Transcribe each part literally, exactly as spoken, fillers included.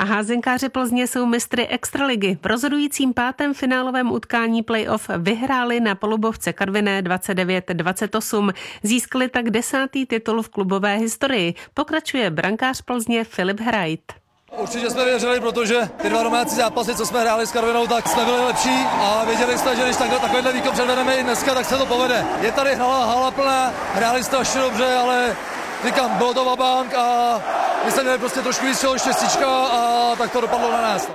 házenkáři Plzně jsou mistry extraligy. V rozhodujícím pátém finálovém utkání playoff vyhráli na polubovce Karviné dvacet devět dvacet osm. Získali tak desátý titul v klubové historii. Pokračuje brankář Plzně Filip Hrajt. Určitě jsme věřili, protože ty dva domácí zápasy, co jsme hráli s Karvinou, tak jsme byli lepší a věděli jsme, že když takhle takovýhle výkon předvedeme i dneska, tak se to povede. Je tady hala, hala plná, hráli strašně dobře, ale říkám, bylo to vabank a my jsme měli prostě trošku víc štěstíčka a tak to dopadlo na nás.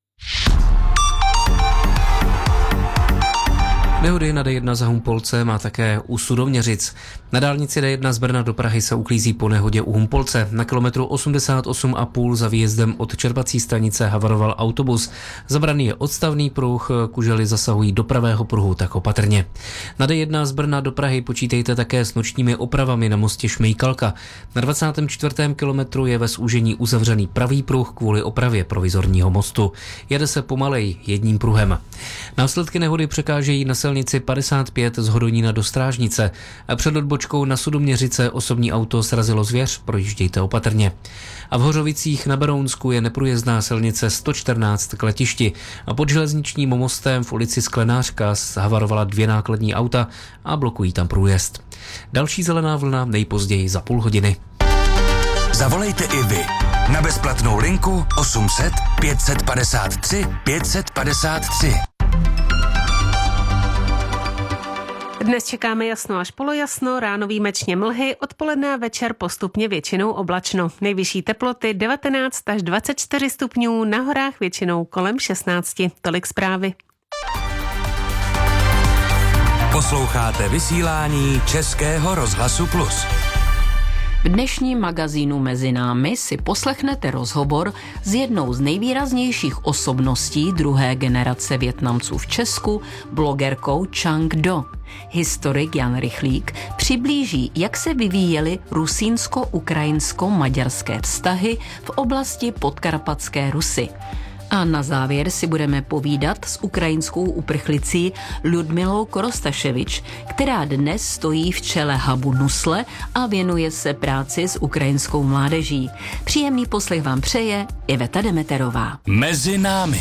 Nehody na D jedna za Humpolce má také u Sudoměřic. Na dálnici D jedna z Brna do Prahy se uklízí po nehodě u Humpolce. Na kilometru osmdesát osm a půl za výjezdem od čerpací stanice havaroval autobus. Zabraný je odstavný pruh, kužely zasahují do pravého pruhu, tak opatrně. Na D jedna z Brna do Prahy počítejte také s nočními opravami na mostě Šmejkalka. Na dvacátém čtvrtém kilometru je ve zúžení uzavřený pravý pruh kvůli opravě provizorního mostu. Jede se pomalej jedním pruhem. Následky nehody překážejí na silnici padesát pět z Hodonína do Strážnice. A před odbočkou na Sudoměřice osobní auto srazilo zvěř, projíždějte opatrně. A v Hořovicích na Berounsku je neprůjezdná silnice sto čtrnáct k letišti. A pod železničním mostem v ulici Sklenářka zhavarovala dvě nákladní auta a blokují tam průjezd. Další zelená vlna nejpozději za půl hodiny. Zavolejte i vy na bezplatnou linku osm set pět set padesát tři pět set padesát tři. Dnes čekáme jasno až polojasno, ráno výjimečně mlhy, odpoledne a večer postupně většinou oblačno. Nejvyšší teploty devatenáct až dvacet čtyři stupňů, na horách většinou kolem šestnáct. Tolik zprávy. Posloucháte vysílání Českého rozhlasu Plus. V dnešním magazínu Mezi námi si poslechnete rozhovor s jednou z nejvýraznějších osobností druhé generace Vietnamců v Česku, blogerkou Chang Do. Historik Jan Rychlík přiblíží, jak se vyvíjely rusínsko-ukrajinsko-maďarské vztahy v oblasti Podkarpatské Rusy. A na závěr si budeme povídat s ukrajinskou uprchlicí Ludmilou Korostaševič, která dnes stojí v čele hubu Nusle a věnuje se práci s ukrajinskou mládeží. Příjemný poslech vám přeje Iveta Demeterová. Mezi námi.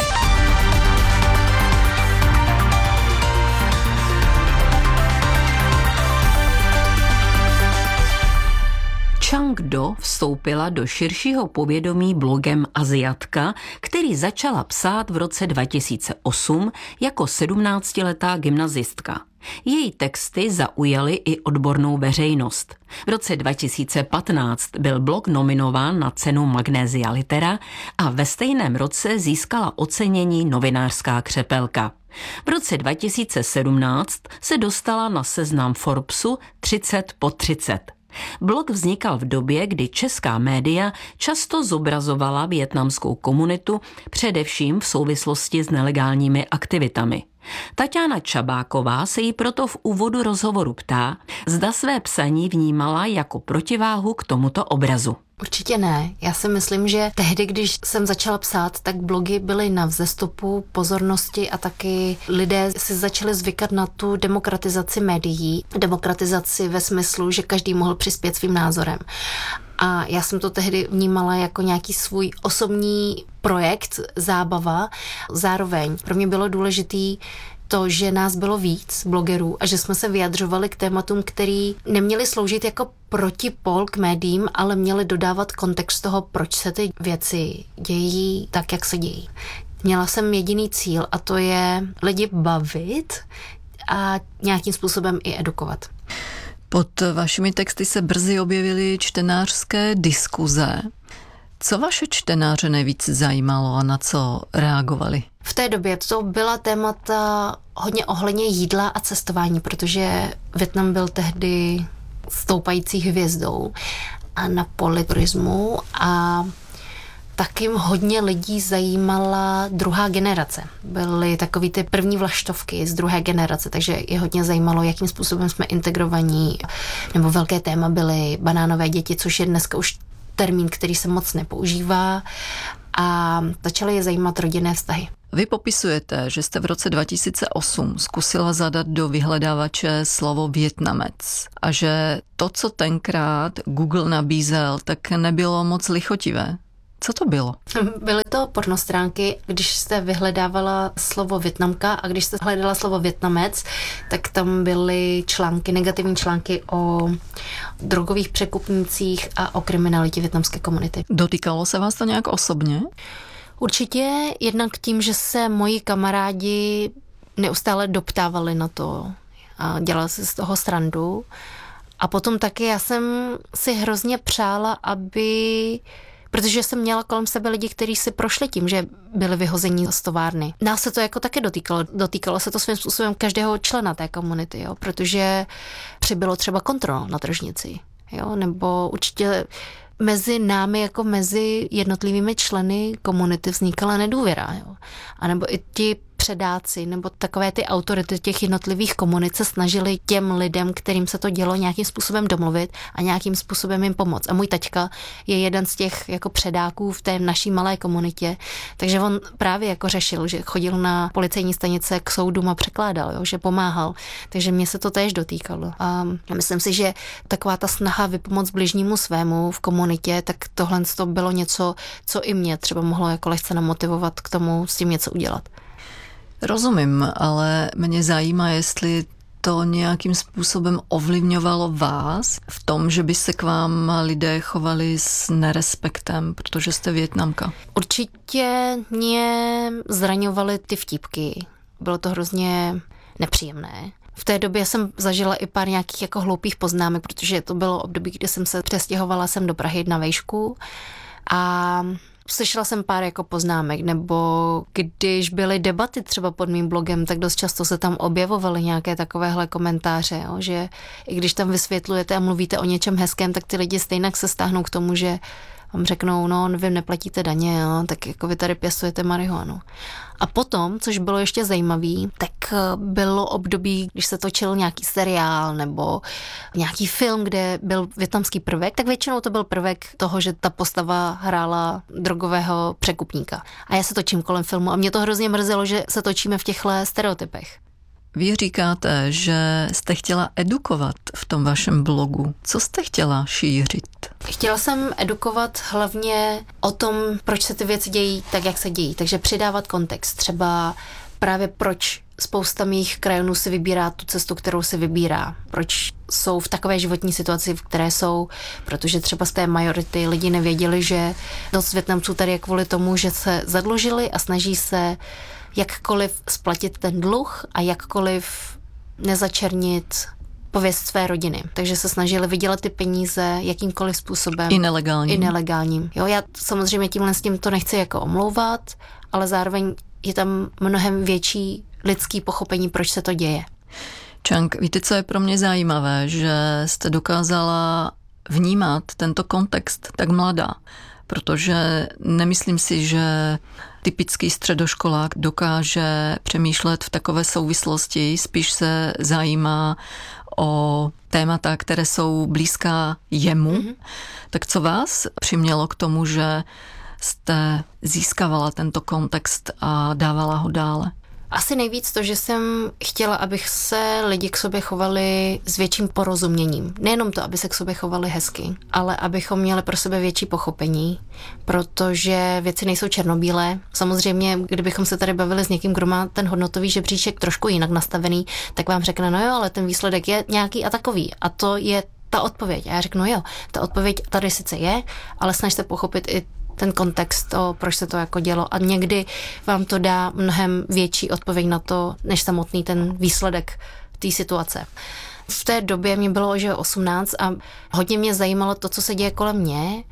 Chang Do vstoupila do širšího povědomí blogem Aziatka, který začala psát v roce dva tisíce osm jako sedmnáctiletá gymnazistka. Její texty zaujaly i odbornou veřejnost. V roce dva tisíce patnáct byl blog nominován na cenu Magnesia Litera a ve stejném roce získala ocenění Novinářská křepelka. V roce dva tisíce sedmnáct se dostala na seznam Forbesu třicet pod třicet. Blog vznikal v době, kdy česká média často zobrazovala vietnamskou komunitu, především v souvislosti s nelegálními aktivitami. Tatiana Čabáková se jí proto v úvodu rozhovoru ptá, zda své psaní vnímala jako protiváhu k tomuto obrazu. Určitě ne. Já si myslím, že tehdy, když jsem začala psát, tak blogy byly na vzestupu pozornosti a taky lidé si začali zvykat na tu demokratizaci médií. Demokratizaci ve smyslu, že každý mohl přispět svým názorem. A já jsem to tehdy vnímala jako nějaký svůj osobní projekt, zábava. Zároveň pro mě bylo důležitý to, že nás bylo víc blogerů a že jsme se vyjadřovali k tématům, který neměli sloužit jako protipol k médiím, ale měli dodávat kontext toho, proč se ty věci dějí tak, jak se dějí. Měla jsem jediný cíl a to je lidi bavit a nějakým způsobem i edukovat. Pod vašimi texty se brzy objevily čtenářské diskuze. Co vaše čtenáře nejvíc zajímalo a na co reagovali? V té době to byla témata hodně ohledně jídla a cestování, protože Vietnam byl tehdy stoupající hvězdou a na poli turismu a taky hodně lidí zajímala druhá generace. Byly takový ty první vlaštovky z druhé generace, takže je hodně zajímalo, jakým způsobem jsme integrovaní. Nebo velké téma byly banánové děti, což je dneska už termín, který se moc nepoužívá a začaly je zajímat rodinné vztahy. Vy popisujete, že jste v roce dva tisíce osm zkusila zadat do vyhledávače slovo Vietnamec a že to, co tenkrát Google nabízel, tak nebylo moc lichotivé. Co to bylo? Byly to pornostránky, když jste vyhledávala slovo Vietnamka a když jste hledala slovo Vietnamec, tak tam byly články, negativní články o drogových překupnících a o kriminalitě vietnamské komunity. Dotýkalo se vás to nějak osobně? Určitě jednak tím, že se moji kamarádi neustále doptávali na to a dělala si z toho srandu. A potom taky já jsem si hrozně přála, aby... Protože jsem měla kolem sebe lidi, kteří si prošli tím, že byli vyhození z továrny. Nás se to jako také dotýkalo. Dotýkalo se to svým způsobem každého člena té komunity, jo? Protože přibylo třeba kontrol na tržnici. Jo? Nebo určitě mezi námi, jako mezi jednotlivými členy komunity vznikala nedůvěra. Jo? A nebo i ti předáci nebo takové ty autority těch jednotlivých komunit se snažili těm lidem, kterým se to dělo, nějakým způsobem domluvit a nějakým způsobem jim pomoct. A můj taťka je jeden z těch jako předáků v té naší malé komunitě, takže on právě jako řešil, že chodil na policejní stanice k soudům a překládal, jo, že pomáhal. Takže mě se to též dotýkalo. A myslím si, že taková ta snaha vypomoct bližnímu svému v komunitě, tak tohle to bylo něco, co i mě třeba mohlo jako lehce namotivovat k tomu s tím něco udělat. Rozumím, ale mě zajímá, jestli to nějakým způsobem ovlivňovalo vás v tom, že by se k vám lidé chovali s nerespektem, protože jste Vietnamka. Určitě mě zraňovaly ty vtípky. Bylo to hrozně nepříjemné. V té době jsem zažila i pár nějakých jako hloupých poznámek, protože to bylo období, kdy jsem se přestěhovala sem do Prahy na vejšku a slyšela jsem pár jako poznámek, nebo když byly debaty třeba pod mým blogem, tak dost často se tam objevovaly nějaké takovéhle komentáře, jo, že i když tam vysvětlujete a mluvíte o něčem hezkém, tak ty lidi stejně se stáhnou k tomu, že vám řeknou, no vy neplatíte daně, jo, tak jako vy tady pěstujete marihuanu. A potom, což bylo ještě zajímavý, tak bylo období, když se točil nějaký seriál nebo nějaký film, kde byl vietnamský prvek, tak většinou to byl prvek toho, že ta postava hrála drogového překupníka. A já se točím kolem filmu a mě to hrozně mrzelo, že se točíme v těchto stereotypech. Vy říkáte, že jste chtěla edukovat v tom vašem blogu. Co jste chtěla šířit? Chtěla jsem edukovat hlavně o tom, proč se ty věci dějí tak, jak se dějí. Takže přidávat kontext. Třeba právě proč spousta mých krajanů si vybírá tu cestu, kterou si vybírá. Proč jsou v takové životní situaci, v které jsou, protože třeba z té majority lidi nevěděli, že dost Vietnamců tady je kvůli tomu, že se zadlužili a snaží se jakkoliv splatit ten dluh a jakkoliv nezačernit pověst své rodiny. Takže se snažili vydělat ty peníze jakýmkoliv způsobem. I nelegálním. I nelegálním. Jo, já samozřejmě tímhle s tím to nechci jako omlouvat, ale zároveň je tam mnohem větší lidský pochopení, proč se to děje. Chang, víte, co je pro mě zajímavé, že jste dokázala vnímat tento kontext tak mladá, protože nemyslím si, že typický středoškolák dokáže přemýšlet v takové souvislosti, spíš se zajímá o témata, které jsou blízká jemu. Mm-hmm. Tak co vás přimělo k tomu, že jste získávala tento kontext a dávala ho dále? Asi nejvíc to, že jsem chtěla, abych se lidi k sobě chovali s větším porozuměním. Nejenom to, aby se k sobě chovali hezky, ale abychom měli pro sebe větší pochopení, protože věci nejsou černobílé. Samozřejmě, kdybychom se tady bavili s někým, kdo má ten hodnotový žebříček trošku jinak nastavený, tak vám řekne, no jo, ale ten výsledek je nějaký a takový. A to je ta odpověď. A já řeknu, no jo, ta odpověď tady sice je, ale snažte pochopit i ten kontext, to, proč se to jako dělo. A někdy vám to dá mnohem větší odpověď na to, než samotný ten výsledek té situace. V té době mě bylo, že osmnáct a hodně mě zajímalo to, co se děje kolem mě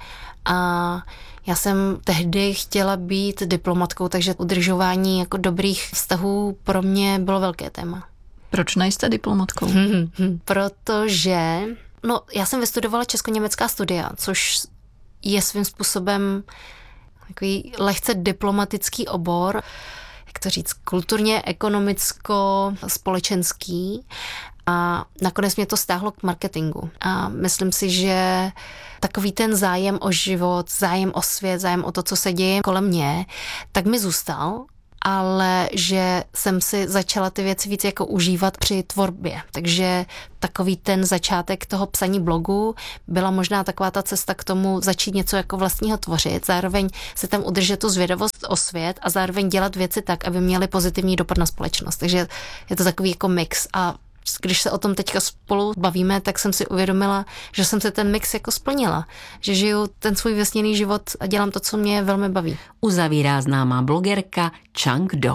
a já jsem tehdy chtěla být diplomatkou, takže udržování jako dobrých vztahů pro mě bylo velké téma. Proč nejste diplomatkou? Hmm, hmm, protože, no, já jsem vystudovala česko-německá studia, což je svým způsobem takový lehce diplomatický obor, jak to říct, kulturně, ekonomicko, společenský. A nakonec mě to stáhlo k marketingu. A myslím si, že takový ten zájem o život, zájem o svět, zájem o to, co se děje kolem mě, tak mi zůstal. ale že jsem si začala ty věci víc jako užívat při tvorbě. Takže takový ten začátek toho psaní blogu byla možná taková ta cesta k tomu začít něco jako vlastního tvořit, zároveň se tam udržet tu zvědavost o svět a zároveň dělat věci tak, aby měly pozitivní dopad na společnost. Takže je to takový jako mix a když se o tom teďka spolu bavíme, tak jsem si uvědomila, že jsem si ten mix jako splnila. Že žiju ten svůj vysněný život a dělám to, co mě velmi baví. Uzavírá známá blogerka Chang Do.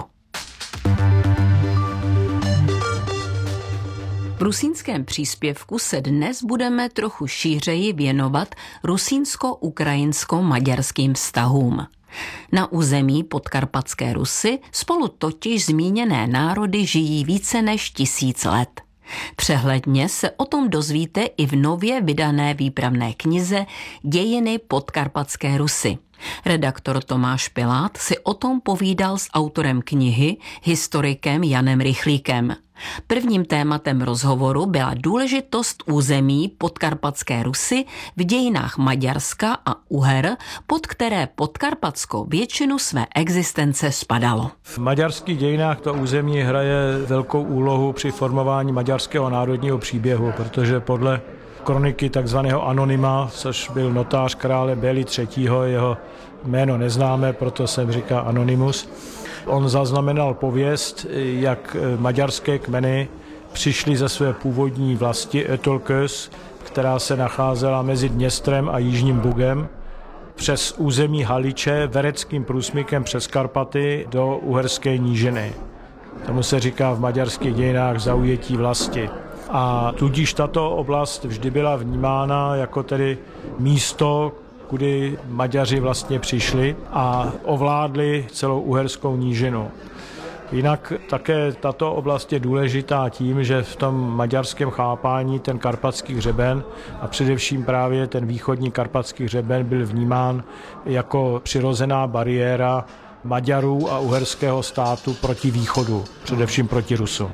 V rusínském příspěvku se dnes budeme trochu šířeji věnovat rusínsko-ukrajinsko-maďarským vztahům. Na území Podkarpatské Rusy spolu totiž zmíněné národy žijí více než tisíc let. Přehledně se o tom dozvíte i v nově vydané výpravné knize Dějiny Podkarpatské Rusy. Redaktor Tomáš Pilát si o tom povídal s autorem knihy, historikem Janem Rychlíkem. Prvním tématem rozhovoru byla důležitost území Podkarpatské Rusy v dějinách Maďarska a Uher, pod které Podkarpatsko většinu své existence spadalo. V maďarských dějinách to území hraje velkou úlohu při formování maďarského národního příběhu, protože podle kroniky takzvaného Anonyma, což byl notář krále Béli třetího, jeho jméno neznáme, proto jsem říká Anonymus. On zaznamenal pověst, jak maďarské kmeny přišly ze své původní vlasti Ötölköz, která se nacházela mezi Dněstrem a Jižním Bugem, přes území Haliče, vereckým průsmykem přes Karpaty do Uherské nížiny. Tomu se říká v maďarských dějinách zaujetí vlasti. A tudíž tato oblast vždy byla vnímána jako tedy místo, kudy Maďaři vlastně přišli a ovládli celou Uherskou nížinu. Jinak také tato oblast je důležitá tím, že v tom maďarském chápání ten karpatský hřeben a především právě ten východní karpatský hřeben byl vnímán jako přirozená bariéra Maďarů a uherského státu proti východu, především proti Rusům.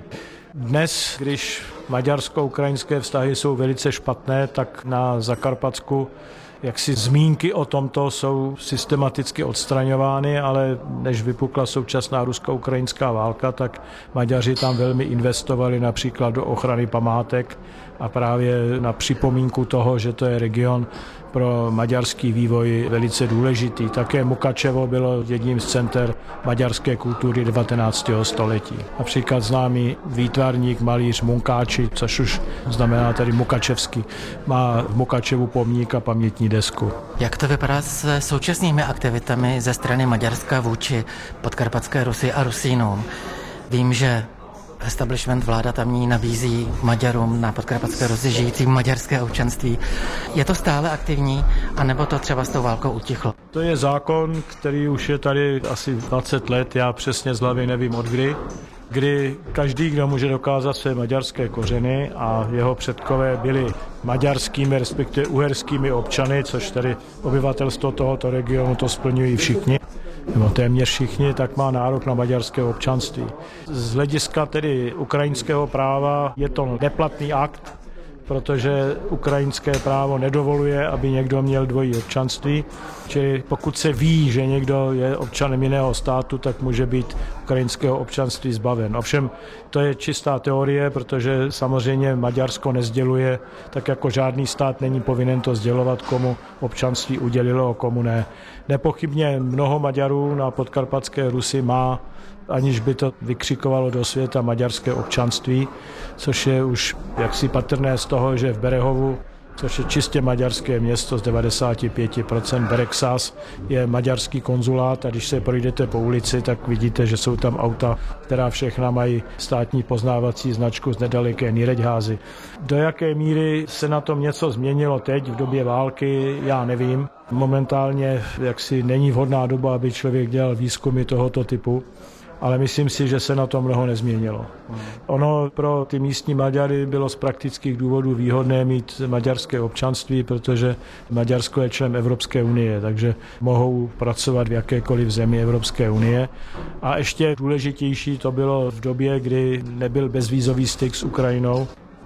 Dnes, když maďarsko-ukrajinské vztahy jsou velice špatné, tak na Zakarpatsku jaksi zmínky o tomto jsou systematicky odstraňovány, ale než vypukla současná rusko-ukrajinská válka, tak Maďaři tam velmi investovali například do ochrany památek a právě na připomínku toho, že to je region pro maďarský vývoj velice důležitý. Také Mukačevo bylo jedním z center maďarské kultury devatenáctého století. Například známý výtvarník, malíř Munkáči, což už znamená tady Mukačevský, má v Mukačevu pomník a pamětní desku. Jak to vypadá s současnými aktivitami ze strany Maďarska vůči Podkarpatské Rusy a Rusínům? Vím, že establishment vláda tamní nabízí Maďarům na Podkarpatské Rusy žijícím maďarské občanství. Je to stále aktivní, anebo to třeba s tou válkou utichlo? To je zákon, který už je tady asi dvacet let, já přesně z hlavy nevím od kdy, kdy každý, kdo může dokázat své maďarské kořeny a jeho předkové byli maďarskými, respektive uherskými občany, což tedy obyvatelstvo tohoto regionu to splňují všichni, nebo téměř všichni, tak má nárok na maďarské občanství. Z hlediska tedy ukrajinského práva je to neplatný akt, protože ukrajinské právo nedovoluje, aby někdo měl dvojí občanství. Čili pokud se ví, že někdo je občanem jiného státu, tak může být ukrajinského občanství zbaven. Ovšem to je čistá teorie, protože samozřejmě Maďarsko nesděluje, tak jako žádný stát není povinen to sdělovat, komu občanství udělilo a komu ne. Nepochybně mnoho Maďarů na Podkarpatské Rusi má, aniž by to vykřikovalo do světa, maďarské občanství, což je už jaksi patrné z toho, že v Berehovu, což je čistě maďarské město z devadesát pět procent, Beregszás je maďarský konzulát a když se projdete po ulici, tak vidíte, že jsou tam auta, která všechna mají státní poznávací značku z nedaleké Nyíregyházy. Do jaké míry se na tom něco změnilo teď v době války, já nevím. Momentálně jaksi není vhodná doba, aby člověk dělal výzkumy tohoto typu, ale myslím si, že se na to mnoho nezměnilo. Ono pro ty místní Maďary bylo z praktických důvodů výhodné mít maďarské občanství, protože Maďarsko je člen Evropské unie, takže mohou pracovat v jakékoliv zemi Evropské unie. A ještě důležitější to bylo v době, kdy nebyl bezvízový styk s Ukrajinou,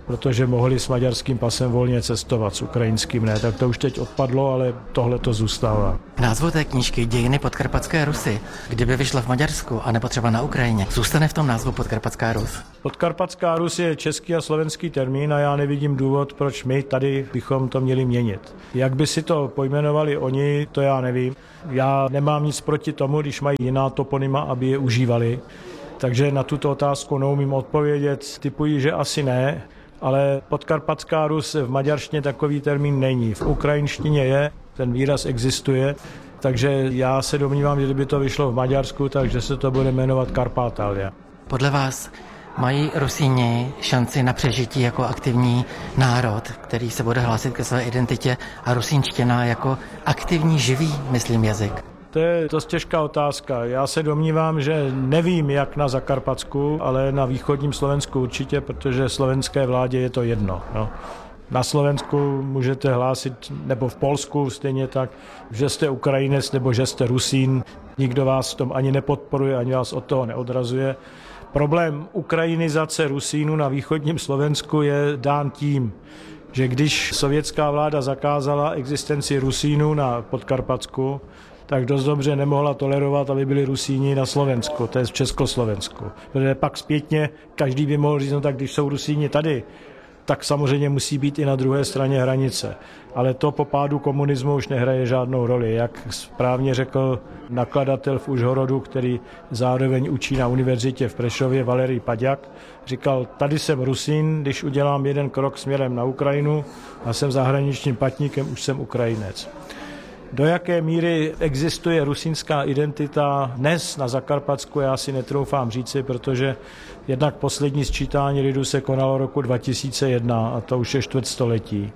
protože mohli s maďarským pasem volně cestovat, s ukrajinským ne. Tak to už teď odpadlo, ale tohle to zůstává. Názvu té knížky Dějiny Podkarpatské Rusy, kdyby vyšla v Maďarsku a nebo třeba na Ukrajině, zůstane v tom názvu Podkarpatská Rus? Podkarpatská Rus je český a slovenský termín a já nevidím důvod, proč my tady bychom to měli měnit. Jak by si to pojmenovali oni, to já nevím. Já nemám nic proti tomu, když mají jiná toponyma, aby je užívali. Takže na tuto otázku neumím odpovědět, typuji, že asi ne, ale Podkarpatská Rus v maďarštině takový termín není. V ukrajinštině je, ten výraz existuje, takže já se domnívám, že kdyby to vyšlo v Maďarsku, takže se to bude jmenovat Karpátalia. Podle vás mají Rusíni šanci na přežití jako aktivní národ, který se bude hlásit ke své identitě, a rusínština jako aktivní, živý, myslím, jazyk? To je dost těžká otázka. Já se domnívám, že nevím, jak na Zakarpatsku, ale na východním Slovensku určitě, protože slovenské vládě je to jedno. No. Na Slovensku můžete hlásit, nebo v Polsku stejně tak, že jste Ukrajinec nebo že jste Rusín. Nikdo vás v tom ani nepodporuje, ani vás od toho neodrazuje. Problém ukrajinizace Rusínů na východním Slovensku je dán tím, že když sovětská vláda zakázala existenci Rusínů na Podkarpatsku, tak dost dobře nemohla tolerovat, aby byli Rusíni na Slovensku, to je v Československu. Protože pak zpětně každý by mohl říct, no tak když jsou Rusíni tady, tak samozřejmě musí být i na druhé straně hranice. Ale to po pádu komunismu už nehraje žádnou roli. Jak správně řekl nakladatel v Užhorodu, který zároveň učí na univerzitě v Prešově, Valerij Paďak, říkal, tady jsem Rusín, když udělám jeden krok směrem na Ukrajinu a jsem zahraničním patníkem, už jsem Ukrajinec. Do jaké míry existuje rusínská identita dnes na Zakarpatsku, já si netroufám říci, protože jednak poslední sčítání lidu se konalo roku dva tisíce jedna a to už je čtvrtstoletí.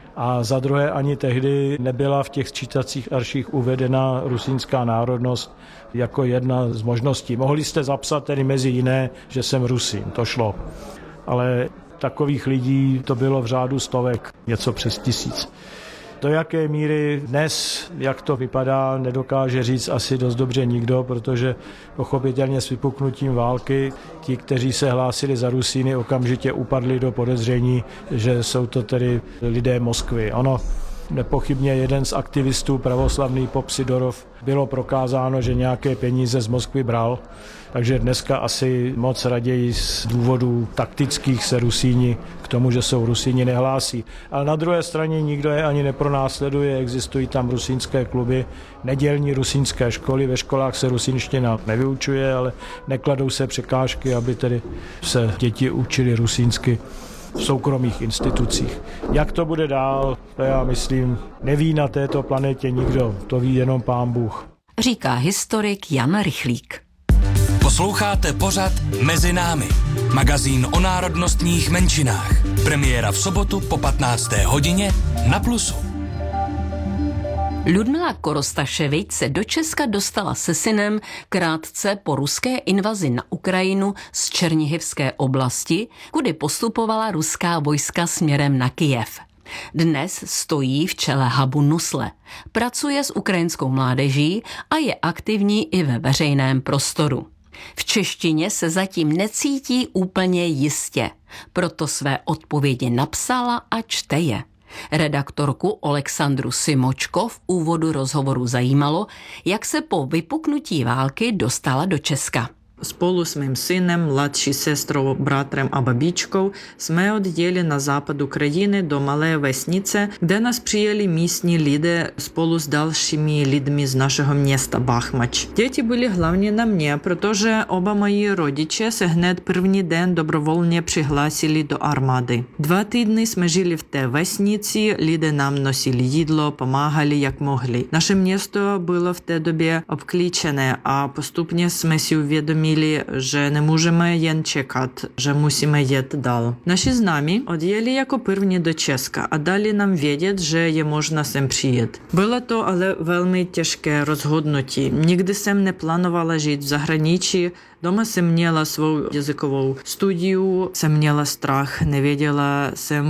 A za druhé ani tehdy nebyla v těch sčítacích arších uvedena rusínská národnost jako jedna z možností. Mohli jste zapsat tedy mezi jiné, že jsem Rusín, to šlo. Ale takových lidí to bylo v řádu stovek, něco přes tisíc. Do jaké míry dnes, jak to vypadá, nedokáže říct asi dost dobře nikdo, protože pochopitelně s vypuknutím války ti, kteří se hlásili za Rusíny, okamžitě upadli do podezření, že jsou to tedy lidé Moskvy. Ono nepochybně jeden z aktivistů pravoslavný Pop Sidorov bylo prokázáno, že nějaké peníze z Moskvy bral, takže dneska asi moc raději z důvodů taktických se Rusíni k tomu, že jsou Rusíni, nehlásí. Ale na druhé straně nikdo je ani nepronásleduje, existují tam rusínské kluby, nedělní rusínské školy, ve školách se rusínština nevyučuje, ale nekladou se překážky, aby tedy se děti učili rusínsky v soukromých institucích. Jak to bude dál, to já myslím, neví na této planetě nikdo, to ví jenom Pán Bůh. Říká historik Jan Rychlík. Posloucháte pořad Mezi námi, magazín o národnostních menšinách. Premiéra v sobotu po patnácté hodině na Plusu. Ludmila Korostaševič se do Česka dostala se synem krátce po ruské invazi na Ukrajinu z Černihivské oblasti, kudy postupovala ruská vojska směrem na Kyjev. Dnes stojí v čele hubu Nusle, pracuje s ukrajinskou mládeží a je aktivní i ve veřejném prostoru. V češtině se zatím necítí úplně jistě, proto své odpovědi napsala a čte je. Redaktorku Oleksandru Simočko v úvodu rozhovoru zajímalo, jak se po vypuknutí války dostala do Česka. Spolu s mým synem, mladší sestrou, bratrem a babičkou jsme odjeli na západ України do malé vesnice, kde nás přijali místní lidé spolu s dalšími lidmi z našeho města Bachmač. Děti byly hlavně na mě, protože oba moji rodiče se hned první den dobrovolně přihlásili do armády. Dva týdny jsme žili v té vesnici, lidé nám nosili jídlo, pomáhali jak mohli. Naše město bylo v té době obklíčené a postupně jsme si uvědomili, že nemůžeme jen čekat, že musíme jet dál. Naši známí odjeli jako první do Česka a dali nám vědět, že je možno sem přijet. Bylo to ale velmi těžké rozhodnutí. Nikdy jsem neplánovala žít v zahraničí, doma jsem měla svou jazykovou studiu, jsem měla strach, nevěděla jsem,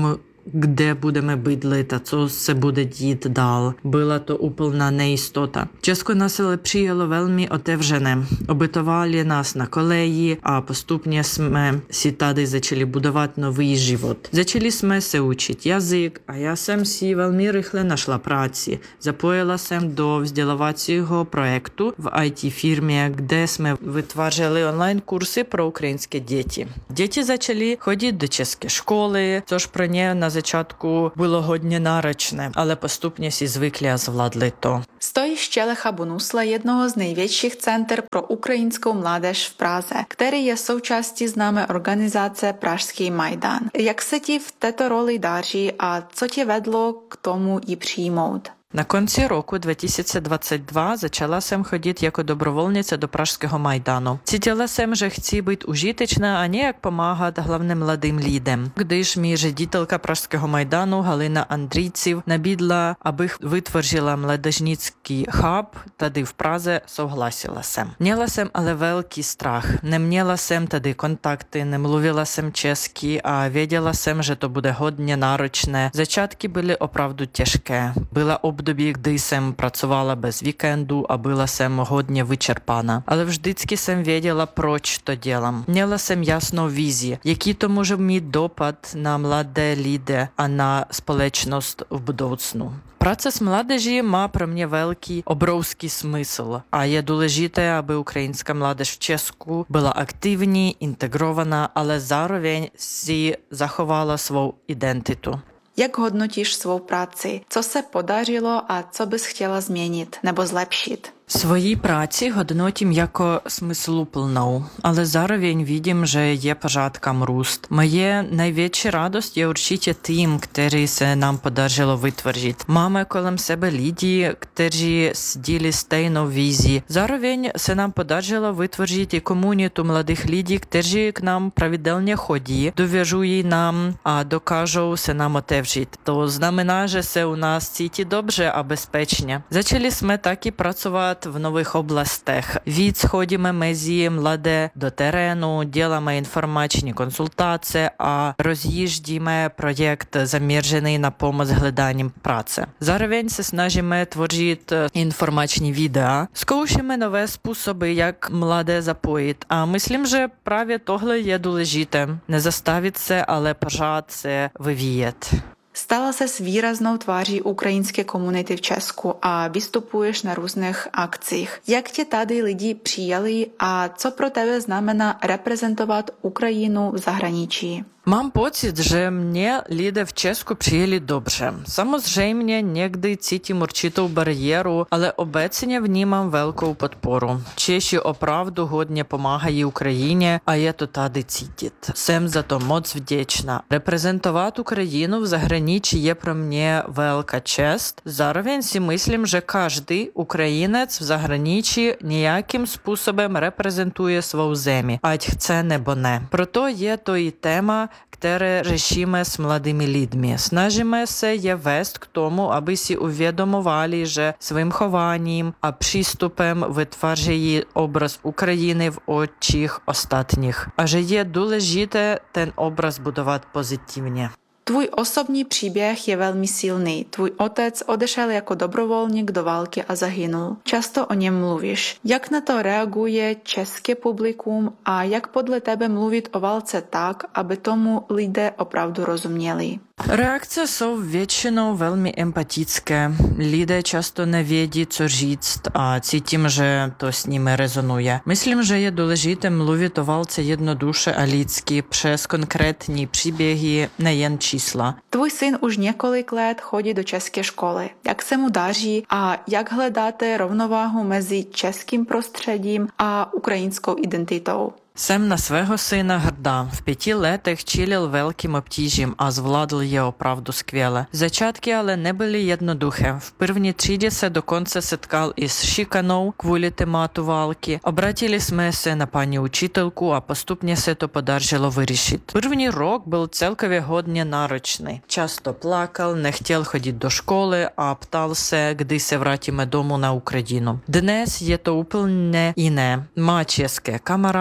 де будемо бydlit a co se bude dít dál. Byla to úplná nejistota. Česko nás ale přijalo velmi otevřené. Obytovali nás na koleji a postupně jsme si tady začali budovat nový život. Začali jsme se učit jazyk a já jsem si velmi rychle našla práci. Zapojila jsem do vzdělávacího projektu v í té firmě, kde jsme vytvářeli online kursy pro ukrajinské děti. Děti začaly chodit do české školy, což pro ně na začátku bylo hodně náročné, ale postupně si zvykli a zvládli to. Stojíš Čelecha Bonusla, jednoho z největších center pro ukrajinskou mládež v Praze, který je součástí známé organizace Pražský Majdan. Jak se ti v této roli daří a co tě vedlo k tomu ji přijmout? Na konci roku dva tisíce dvacet dva začala jsem chodit jako dobrovolnice do Pražského Majdanu. Cítila jsem, že chci být užitečná a nějak pomáhat hlavně mladým lidem. Když mi ředitelka Pražského Majdanu Halina Andrійciv nabídla, abych vytvořila mládežnický hub tady v Praze, souhlasila jsem. Měla jsem ale velký strach. Neměla jsem tady kontakty, nemluvila jsem česky a věděla jsem, že to bude hodně náročné. Začátky byly opravdu těžké. Byla období, kdy jsem pracovala bez víkendu a byla jsem hodně vyčerpána. Ale vždycky jsem věděla, proč to dělám. Měla jsem jasnou vizi, jaký to může mít dopad na mladé lidi a na společnost v budoucnu. Práce s mládeží má pro mě velký, obrovský smysl a je důležité, aby ukrajinská mládež v Česku byla aktivní, integrovaná, ale zároveň si zachovala svou identitu. Jak hodnotíš svou práci? Co se podařilo a co bys chtěla změnit nebo zlepšit? Svoji práci hodnotím jako smysluplnou, ale zároveň vidím, že je pořád kam růst. Moje největší radost je určitě tým, který se nám podařilo vytvořit. Máme kolem sebe lidi, kteří sdílí stejnou vizi. Zároveň se nám podařilo vytvořit i komunitu mladých lidí, kteří k nám pravidelně chodí, důvěřují nám a dokážou se nám otevřít. To znamená, že se u nás cítí dobře a bezpečně. Začali jsme taky pracovat v nových oblastech. Víc chodíme mezi mladé do terénu, děláme informační konzultace a rozjíždíme projekt zaměřený na pomoc hledáním práce. Zároveň se snažíme tvořit informační videa. Zkoušíme nové způsoby, jak mladé zapojit a myslím, že právě tohle je důležité. Nezastavit se, ale pořád se vyvíjet. Stala ses výraznou tváří ukrajinské komunity v Česku a vystupuješ na různých akcích. Jak tě tady lidi přijali a co pro tebe znamená reprezentovat Ukrajinu v zahraničí? Mám pocit, že mě lidé v Česku přijeli dobře. Samozřejmě někdy cítím určitou bariéru, ale obecně vnímám velkou podporu. Češi opravdu hodně pomáhají Ukrajině a je to tady cítit. Jsem za to moc vděčná. Reprezentovat Ukrajinu v zahraničí je pro mě velká čest. Zároveň si myslím, že každý Ukrajinec v zahraničí nějakým způsobem reprezentuje svou zemi, ať chce nebo ne. Proto je to i téma, které řešíme s mladými lidmi. Snažíme se je vést k tomu, aby si uvědomovali, že svým chováním a přístupem vytvářejí obraz Ukrajiny v očích ostatních a že je důležité ten obraz budovat pozitivně. Tvůj osobní příběh je velmi silný. Tvůj otec odešel jako dobrovolník do války a zahynul. Často o něm mluvíš. Jak na to reaguje české publikum a jak podle tebe mluvit o válce tak, aby tomu lidé opravdu rozuměli? Reakce jsou většinou velmi empatické. Lidé často nevědí, co říct a cítím, že to s nimi rezonuje. Myslím, že je důležité mluvit o válce jednoduše a lidsky přes konkrétní příběhy, nejen čísla. Tvůj syn už několik let chodí do české školy. Jak se mu daří a jak hledáte rovnováhu mezi českým prostředím a ukrajinskou identitou? Jsem na svého syna hrdá. V pěti letech čelil velkým obtížím a zvládl je opravdu skvěle. Začátky ale nebyly jednoduché. V první třídě se dokonce setkal i s šikanou kvůli tématu války. Obratili jsme se na paní učitelku a postupně se to podařilo vyřešit. První rok byl celkově hodně náročný. Často plakal, nechtěl chodit do školy a ptal se, kdy se vrátíme domů na Ukrajinu. Dnes je to úplně jiné. Má české kamarády,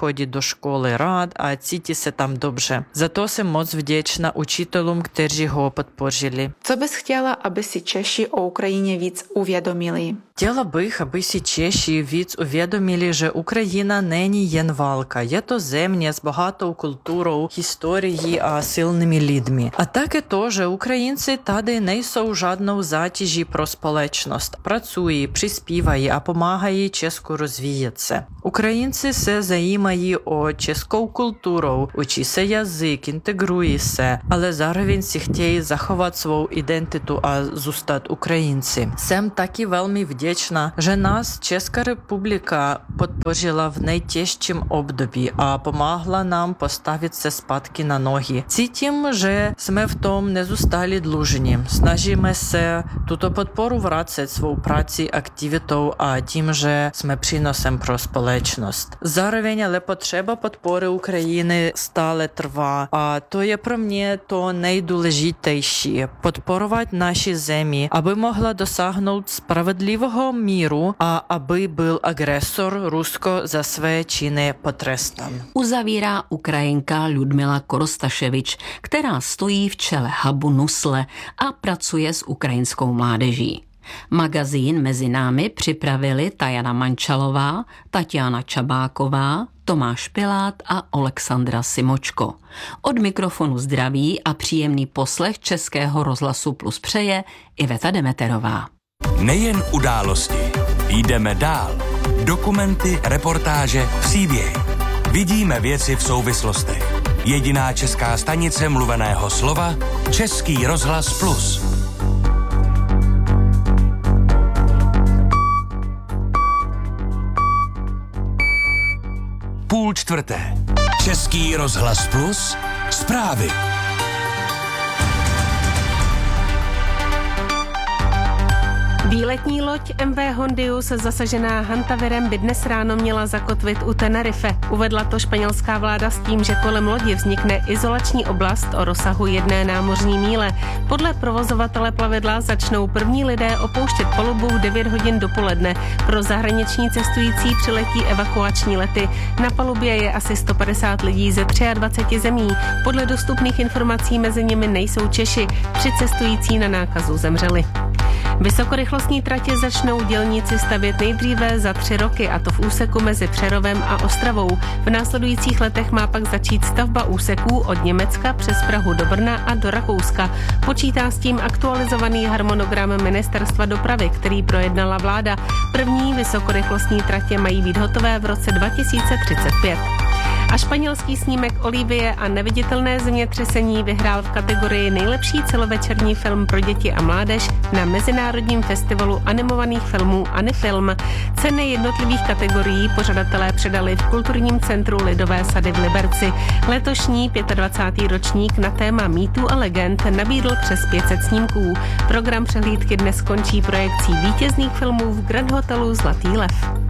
chodit do školy rád a cítí se tam dobře. Za to jsem moc vděčná učitelům, kteří ho podpořili. Co bys chtěla, aby si Češi o Ukrajině víc uvědomili? Chtěla bych, aby si Češi víc uvědomili, že Ukrajina není jen válka. Je to země s bohatou kulturou, historií a silnými lidmi. A také to, že Українці tady nejsou žádnou zátěží pro společnost. Pracují, přispívají a pomáhají Česku rozvíjet se. Ukrajinci se zajímají o českou kulturu, učí se jazyk, integrují se, ale zároveň si chtějí zachovat svou identitu a zůstat Ukrajinci. Jsem taky velmi vděčná, že nás Česká republika podpořila v nejtěžším období a pomáhla nám postavit se zpátky na nohy. Cítím, že jsme v tom nezůstali dlužní. Snažíme se tuto podporu vracet svou prací, aktivitou a tím, že jsme přínosem pro společnost. Zároveň ale potřeba podpory Ukrajiny stále trvá a to je pro mě to nejdůležitější. Podporovat naši zemi, aby mohla dosáhnout spravedlivého míru a aby byl agresor Rusko za své činy potrestan. Uzavírá Ukrajinka Ludmila Korostaševič, která stojí v čele hubu Nusle a pracuje s ukrajinskou mládeží. Magazín Mezi námi připravili Tajana Mančalová, Tatiana Čabáková, Tomáš Pilát a Alexandra Simočko. Od mikrofonu zdraví a příjemný poslech Českého rozhlasu Plus přeje Iveta Demeterová. Nejen události, jdeme dál. Dokumenty, reportáže, příběhy. Vidíme věci v souvislostech. Jediná česká stanice mluveného slova, Český rozhlas Plus. Půl čtvrté. Český rozhlas Plus. Zprávy. Výletní loď M V Hondius zasažená hantavirem by dnes ráno měla zakotvit u Tenerife. Uvedla to španělská vláda s tím, že kolem lodi vznikne izolační oblast o rozsahu jedné námořní míle. Podle provozovatele plavidla začnou první lidé opouštět palubu v devět hodin dopoledne. Pro zahraniční cestující přiletí evakuační lety. Na palubě je asi sto padesát lidí ze dvacet tři zemí. Podle dostupných informací mezi nimi nejsou Češi. Tři cestující na nákazu zemřeli. Vysokorychlostní tratě začnou dělníci stavět nejdříve za tři roky, a to v úseku mezi Přerovem a Ostravou. V následujících letech má pak začít stavba úseků od Německa přes Prahu do Brna a do Rakouska. Počítá s tím aktualizovaný harmonogram Ministerstva dopravy, který projednala vláda. První vysokorychlostní tratě mají být hotové v roce dva tisíce třicet pět. A španělský snímek Olivie a neviditelné zemětřesení vyhrál v kategorii nejlepší celovečerní film pro děti a mládež na Mezinárodním festivalu animovaných filmů Anifilm. Ceny jednotlivých kategorií pořadatelé předali v Kulturním centru Lidové sady v Liberci. Letošní dvacátý pátý ročník na téma mýtů a legend nabídl přes pět set snímků. Program přehlídky dnes končí projekcí vítězných filmů v Grand Hotelu Zlatý lev.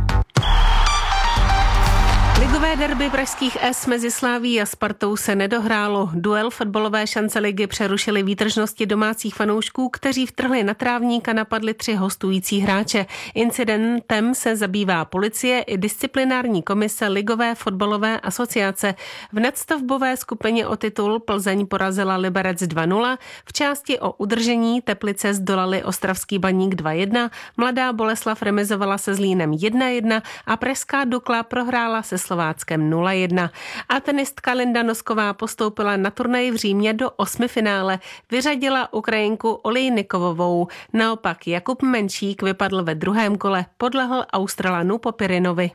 Ligové derby pražských S mezi Slavií a Spartou se nedohrálo. Duel fotbalové šance ligy přerušily výtržnosti domácích fanoušků, kteří vtrhli na trávník a napadli tři hostující hráče. Incidentem se zabývá policie i disciplinární komise Ligové fotbalové asociace. V nadstavbové skupině o titul Plzeň porazila Liberec dva nula, v části o udržení Teplice zdolali Ostravský Baník dva jedna, Mladá Boleslav remizovala se Zlínem jedna jedna a pražská Dukla prohrála se Slováckem nula jedna. A tenistka Linda Nosková postoupila na turnaj v Římě do osmifinále. Vyřadila Ukrajinku Olejnikovovou. Naopak Jakub Menšík vypadl ve druhém kole, podlehl Australanu Popirinovi.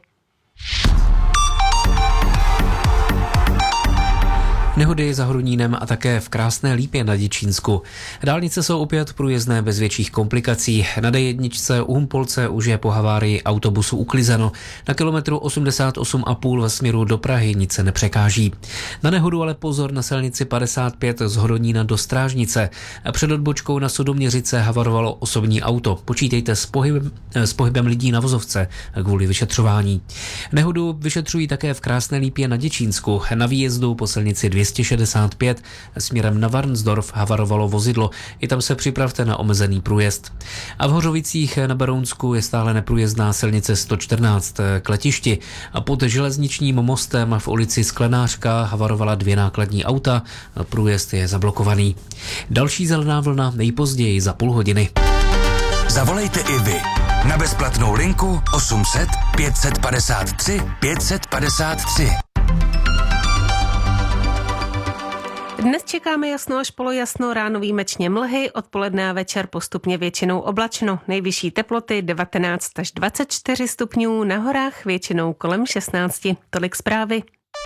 Nehody za Hodonínem a také v Krásné Lípě na Děčínsku. Dálnice jsou opět průjezdné bez větších komplikací. Na D jedna u Humpolce už je po havárii autobusu uklizeno. Na kilometru osmdesát osm a půl ve směru do Prahy nic se nepřekáží. Na nehodu ale pozor na silnici padesát pět z Hodonína do Strážnice. Před odbočkou na Sudoměřice havarovalo osobní auto. Počítejte s pohybem, s pohybem lidí na vozovce kvůli vyšetřování. Nehodu vyšetřují také v Krásné Lípě na Děčínsku. Na výjezdu po silnici dvě stě šedesát pět, směrem na Varnsdorf havarovalo vozidlo, i tam se připravte na omezený průjezd. A v Hořovicích na Berounsku je stále neprůjezdná silnice sto čtrnáct k letišti a pod železničním mostem v ulici Sklenářka havarovala dvě nákladní auta, průjezd je zablokovaný. Další zelená vlna nejpozději za půl hodiny. Zavolejte i vy na bezplatnou linku osm set pět set padesát tři pět set padesát tři. Dnes čekáme jasno až polojasno, ráno výjimečně mlhy, odpoledne a večer postupně většinou oblačno. Nejvyšší teploty devatenáct až dvacet čtyři stupňů, na horách většinou kolem šestnáct. Tolik zprávy.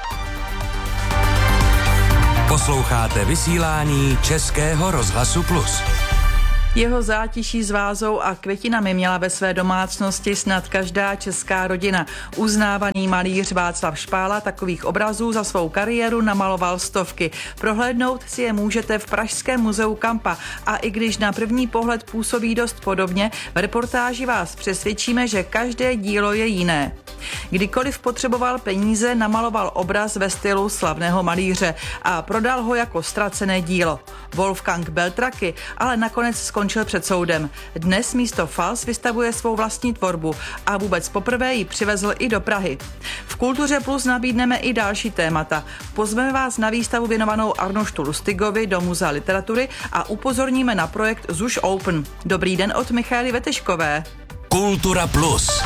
Posloucháte vysílání Českého rozhlasu Plus. Jeho zátiší s vázou a květinami měla ve své domácnosti snad každá česká rodina. Uznávaný malíř Václav Špála takových obrazů za svou kariéru namaloval stovky. Prohlédnout si je můžete v Pražském muzeu Kampa a i když na první pohled působí dost podobně, v reportáži vás přesvědčíme, že každé dílo je jiné. Kdykoliv potřeboval peníze, namaloval obraz ve stylu slavného malíře a prodal ho jako ztracené dílo. Wolfgang Beltraki ale nakonec skončil před soudem. Dnes místo Fals vystavuje svou vlastní tvorbu a vůbec poprvé ji přivezl i do Prahy. V Kultuře Plus nabídneme i další témata. Pozveme vás na výstavu věnovanou Arnoštu Lustigovi do Muzea literatury a upozorníme na projekt Zuš Open. Dobrý den od Michaely Veteškové. Kultura Plus.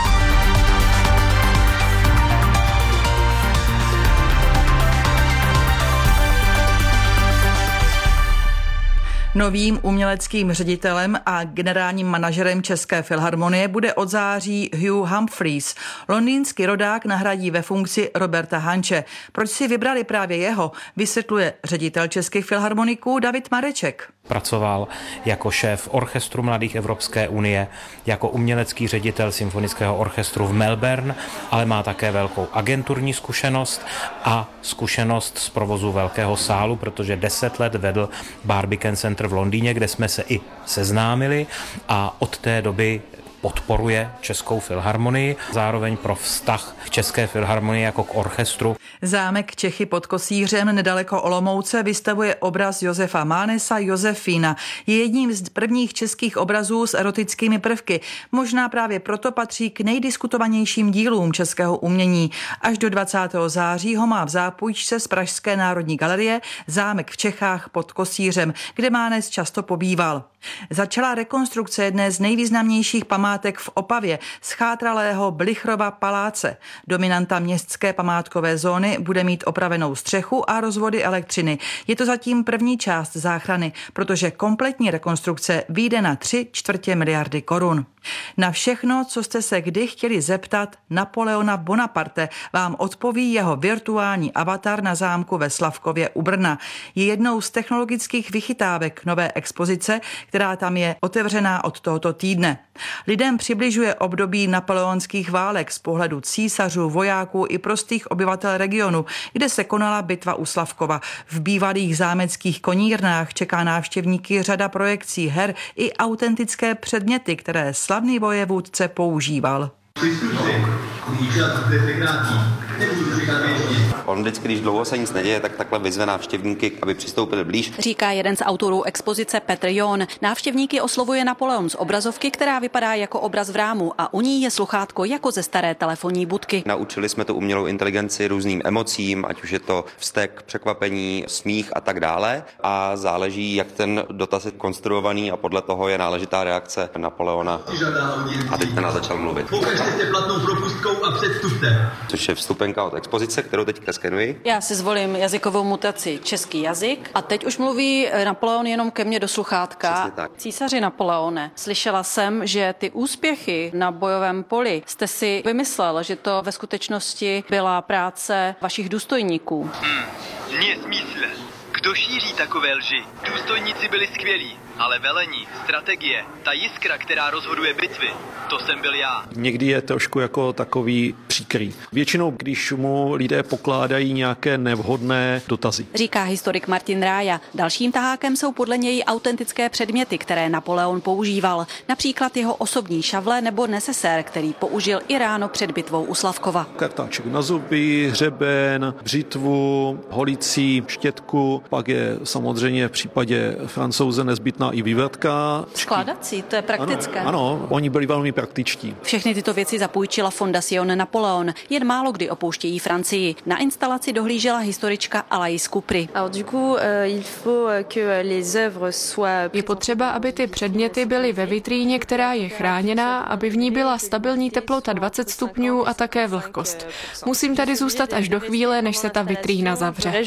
Novým uměleckým ředitelem a generálním manažerem České filharmonie bude od září Hugh Humphreys. Londýnský rodák nahradí ve funkci Roberta Hanče. Proč si vybrali právě jeho, vysvětluje ředitel Českých filharmoniků David Mareček. Pracoval jako šéf orchestru Mladých Evropské unie, jako umělecký ředitel symfonického orchestru v Melbourne, ale má také velkou agenturní zkušenost a zkušenost z provozu velkého sálu, protože deset let vedl Barbican Center v Londýně, kde jsme se i seznámili a od té doby podporuje Českou filharmonii, zároveň pro vztah k České filharmonii jako k orchestru. Zámek Čechy pod Kosířem nedaleko Olomouce vystavuje obraz Josefa Mánesa Josefína. Je jedním z prvních českých obrazů s erotickými prvky. Možná právě proto patří k nejdiskutovanějším dílům českého umění. Až do dvacátého září ho má v zápůjčce z Pražské národní galerie Zámek v Čechách pod Kosířem, kde Mánes často pobýval. Začala rekonstrukce jedné z nejvýznamnějších památek v Opavě, schátralého Blichrova paláce. Dominanta městské památkové zóny bude mít opravenou střechu a rozvody elektřiny. Je to zatím první část záchrany, protože kompletní rekonstrukce vyjde na tři čtvrtě miliardy korun. Na všechno, co jste se kdy chtěli zeptat Napoleona Bonaparte, vám odpoví jeho virtuální avatar na zámku ve Slavkově u Brna. Je jednou z technologických vychytávek nové expozice, která tam je otevřená od tohoto týdne. Lidem přibližuje období napoleonských válek z pohledu císařů, vojáků i prostých obyvatel regionu, kde se konala bitva u Slavkova. V bývalých zámeckých konírnách čeká návštěvníky řada projekcí her i autentické předměty, které slavný vojevůdce používal. On vždycky, když dlouho se nic neděje, tak takhle vyzve návštěvníky, aby přistoupili blíž. Říká jeden z autorů expozice Petr John. Návštěvníky oslovuje Napoleon z obrazovky, která vypadá jako obraz v rámu a u ní je sluchátko jako ze staré telefonní budky. Naučili jsme tu umělou inteligenci různým emocím, ať už je to vztek, překvapení, smích a tak dále. A záleží, jak ten dotaz je konstruovaný a podle toho je náležitá reakce Napoleona. A teď nás začal mluvit. Ukažte se platnou propustkou a předstupte. Což je vstupenka od expozice, kterou teďka skenuji. Já si zvolím jazykovou mutaci český jazyk a teď už mluví Napoleon jenom ke mně do sluchátka. Císaři Napoleone, slyšela jsem, že ty úspěchy na bojovém poli jste si vymyslel, že to ve skutečnosti byla práce vašich důstojníků. Hmm, nesmysl. Kdo šíří takové lži? Důstojníci byli skvělý, ale velení, strategie, ta jiskra, která rozhoduje bitvy, to jsem byl já. Někdy je trošku jako takový příkrý. Většinou, když mu lidé pokládají nějaké nevhodné dotazy. Říká historik Martin Rája. Dalším tahákem jsou podle něj autentické předměty, které Napoleon používal. Například jeho osobní šavle nebo nesesér, který použil i ráno před bitvou u Slavkova. Kartáček na zuby, hřeben, břitvu, holicí, štětku, pak je samozřejmě v případě Francouze nezbytná i vývrtka. Skládací, to je praktické. Ano, ano, oni byli velmi praktičtí. Všechny tyto věci zapůjčila Fondation Napoleon. Jen málo kdy opouštějí Francii. Na instalaci dohlížela historička Alaïs Kupry. Je potřeba, aby ty předměty byly ve vitríně, která je chráněná, aby v ní byla stabilní teplota dvacet stupňů a také vlhkost. Musím tady zůstat až do chvíle, než se ta vitrína zavře.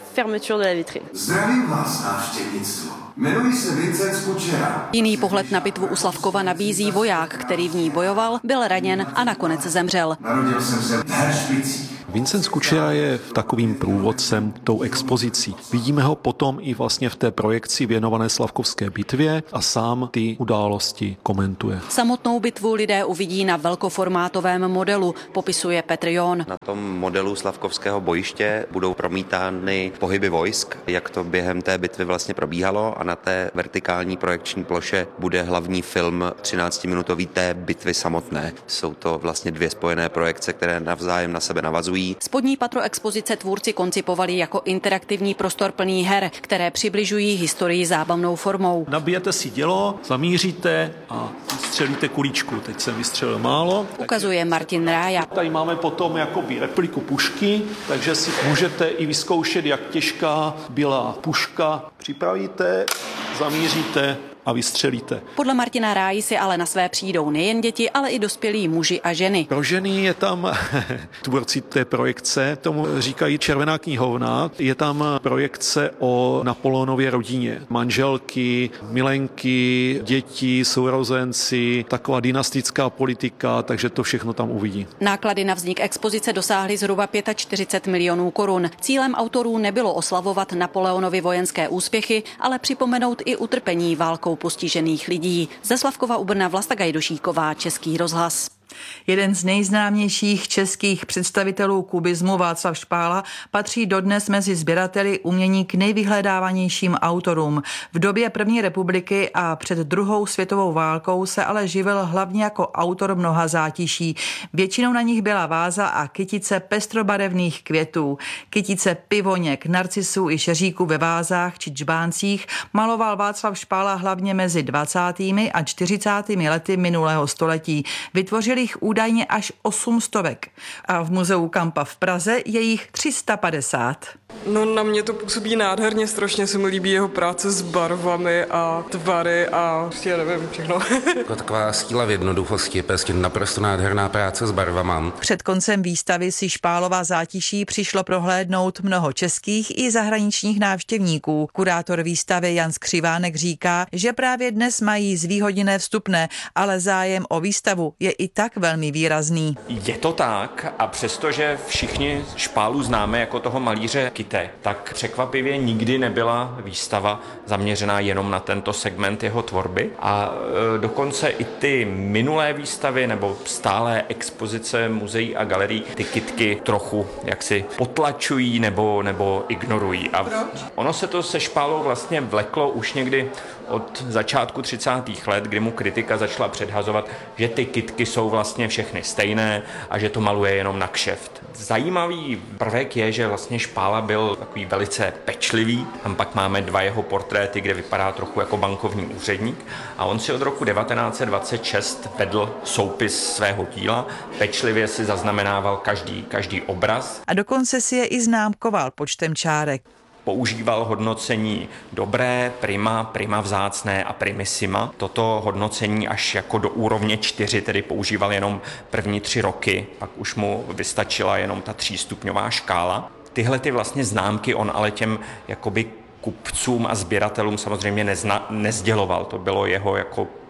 Zdravím vás, návštěvnictvo. Jmenuji se Vincent Kučera. Jiný pohled na bitvu u Slavkova nabízí voják, který v ní bojoval, byl raněn a nakonec zemřel. Narodil jsem se v Heršpicích. Vincent Kučera je takovým průvodcem tou expozicí. Vidíme ho potom i vlastně v té projekci věnované Slavkovské bitvě a sám ty události komentuje. Samotnou bitvu lidé uvidí na velkoformátovém modelu, popisuje Petr John. Na tom modelu Slavkovského bojiště budou promítány pohyby vojsk, jak to během té bitvy vlastně probíhalo, a na té vertikální projekční ploše bude hlavní film třináctiminutový té bitvy samotné. Jsou to vlastně dvě spojené projekce, které navzájem na sebe navazují. Spodní patro expozice tvůrci koncipovali jako interaktivní prostor plný her, které přibližují historii zábavnou formou. Nabijete si dělo, zamíříte a střelíte kuličku. Teď jsem vystřelil málo. Ukazuje Martin Rája. Tady máme potom jakoby repliku pušky, takže si můžete i vyzkoušet, jak těžká byla puška. Připravíte, zamíříte a vystřelíte. Podle Martina Ráji si ale na své přijdou nejen děti, ale i dospělí muži a ženy. Pro ženy je tam tvůrci té projekce, tomu říkají Červená knihovna. Je tam projekce o Napoleonově rodině. Manželky, milenky, děti, sourozenci, taková dynastická politika, takže to všechno tam uvidí. Náklady na vznik expozice dosáhly zhruba čtyřicet pět milionů korun. Cílem autorů nebylo oslavovat Napoleonovy vojenské úspěchy, ale připomenout i utrpení válkou postižených lidí. Ze Slavkova u Brna Vlasta Gajdošíková, Český rozhlas. Jeden z nejznámějších českých představitelů kubismu Václav Špála patří dodnes mezi sběrateli umění k nejvyhledávanějším autorům. V době první republiky a před druhou světovou válkou se ale živil hlavně jako autor mnoha zátiší. Většinou na nich byla váza a kytice pestrobarevných květů. Kytice pivoněk, narcisů i šeříků ve vázách či džbáncích maloval Václav Špála hlavně mezi dvacátými a čtyřicátými lety minulého století. Vytvořil jich údajně až osm stovek. A v muzeu Kampa v Praze je jich tři sta padesát. No na mě to působí nádherně, strašně se mi líbí jeho práce s barvami a tvary a prostě nevím všechno. Taková síla v jednoduchosti, prostě naprosto nádherná práce s barvama. Před koncem výstavy si Špálova zátiší přišlo prohlédnout mnoho českých i zahraničních návštěvníků. Kurátor výstavy Jan Skřivánek říká, že právě dnes mají zvýhodněné vstupné, ale zájem o výstavu je i tak velmi výrazný. Je to tak a přestože všichni Špálu známe jako toho malíře kytek, tak překvapivě nikdy nebyla výstava zaměřená jenom na tento segment jeho tvorby a e, dokonce i ty minulé výstavy nebo stálé expozice muzeí a galerií ty kytky trochu jaksi potlačují nebo, nebo ignorují. A ono se to se Špálou vlastně vleklo už někdy od začátku třicátých let, kdy mu kritika začala předhazovat, že ty kytky jsou vlastně všechny stejné a že to maluje jenom na kšeft. Zajímavý prvek je, že vlastně Špála byl takový velice pečlivý. Tam pak máme dva jeho portréty, kde vypadá trochu jako bankovní úředník a on si od roku devatenáct set dvacet šest vedl soupis svého díla, pečlivě si zaznamenával každý, každý obraz. A dokonce si je i známkoval počtem čárek. Používal hodnocení dobré, prima, prima vzácné a primissima. Toto hodnocení až jako do úrovně čtyři, tedy používal jenom první tři roky, pak už mu vystačila jenom ta třístupňová škála. Tyhle ty vlastně známky on ale těm jakoby kupcům a sběratelům samozřejmě nezna, nezděloval. To bylo jeho jako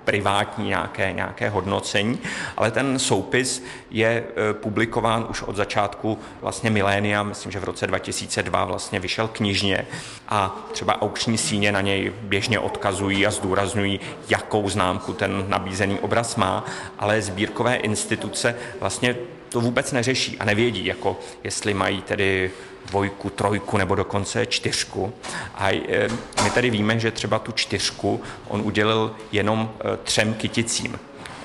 privátní nějaké, nějaké hodnocení, ale ten soupis je publikován už od začátku vlastně milénia, myslím, že v roce dva tisíce dva vlastně vyšel knižně a třeba aukční síně na něj běžně odkazují a zdůrazňují, jakou známku ten nabízený obraz má, ale sbírkové instituce vlastně to vůbec neřeší a nevědí, jako jestli mají tedy dvojku, trojku nebo dokonce čtyřku. A my tady víme, že třeba tu čtyřku on udělil jenom třem kyticím.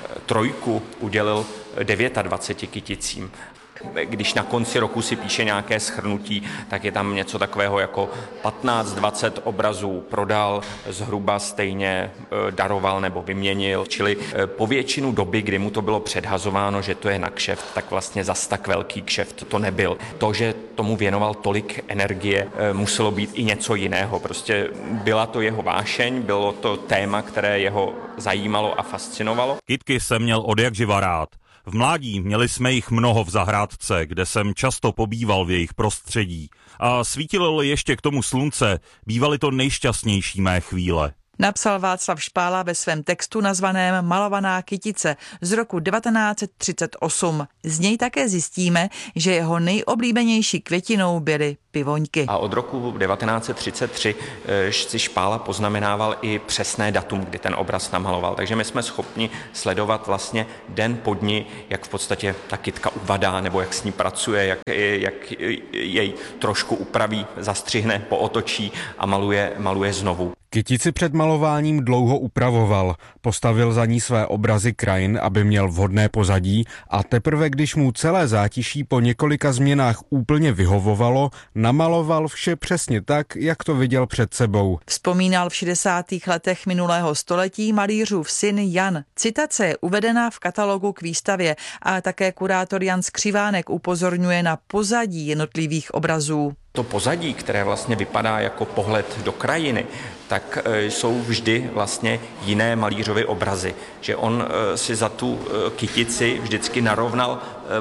Trojku udělil dvaceti devíti kyticím. Když na konci roku si píše nějaké shrnutí, tak je tam něco takového jako patnáct dvacet obrazů prodal, zhruba stejně daroval nebo vyměnil. Čili po většinu doby, kdy mu to bylo předhazováno, že to je na kšeft, tak vlastně zas tak velký kšeft to nebyl. To, že tomu věnoval tolik energie, muselo být i něco jiného. Prostě byla to jeho vášeň, bylo to téma, které jeho zajímalo a fascinovalo. Kytky jsem měl odjakživa rád. V mládí měli jsme jich mnoho v zahrádce, kde jsem často pobýval v jejich prostředí. A svítilo ještě k tomu slunce, bývaly to nejšťastnější mé chvíle. Napsal Václav Špála ve svém textu nazvaném Malovaná kytice z roku devatenáct set třicet osm. Z něj také zjistíme, že jeho nejoblíbenější květinou byly pivoňky. A od roku devatenáct set třicet tři si Špála poznamenával i přesné datum, kdy ten obraz namaloval. Takže my jsme schopni sledovat vlastně den po dni, jak v podstatě ta kytka uvadá, nebo jak s ní pracuje, jak, jak jej trošku upraví, zastřihne, pootočí a maluje, maluje znovu. Kytici před malováním dlouho upravoval, postavil za ní své obrazy krajin, aby měl vhodné pozadí a teprve když mu celé zátiší po několika změnách úplně vyhovovalo, namaloval vše přesně tak, jak to viděl před sebou. Vzpomínal v šedesátých letech minulého století malířův syn Jan. Citace je uvedena v katalogu k výstavě a také kurátor Jan Skřivánek upozorňuje na pozadí jednotlivých obrazů. To pozadí, které vlastně vypadá jako pohled do krajiny, tak jsou vždy vlastně jiné malířovy obrazy. Že on si za tu kytici vždycky narovnal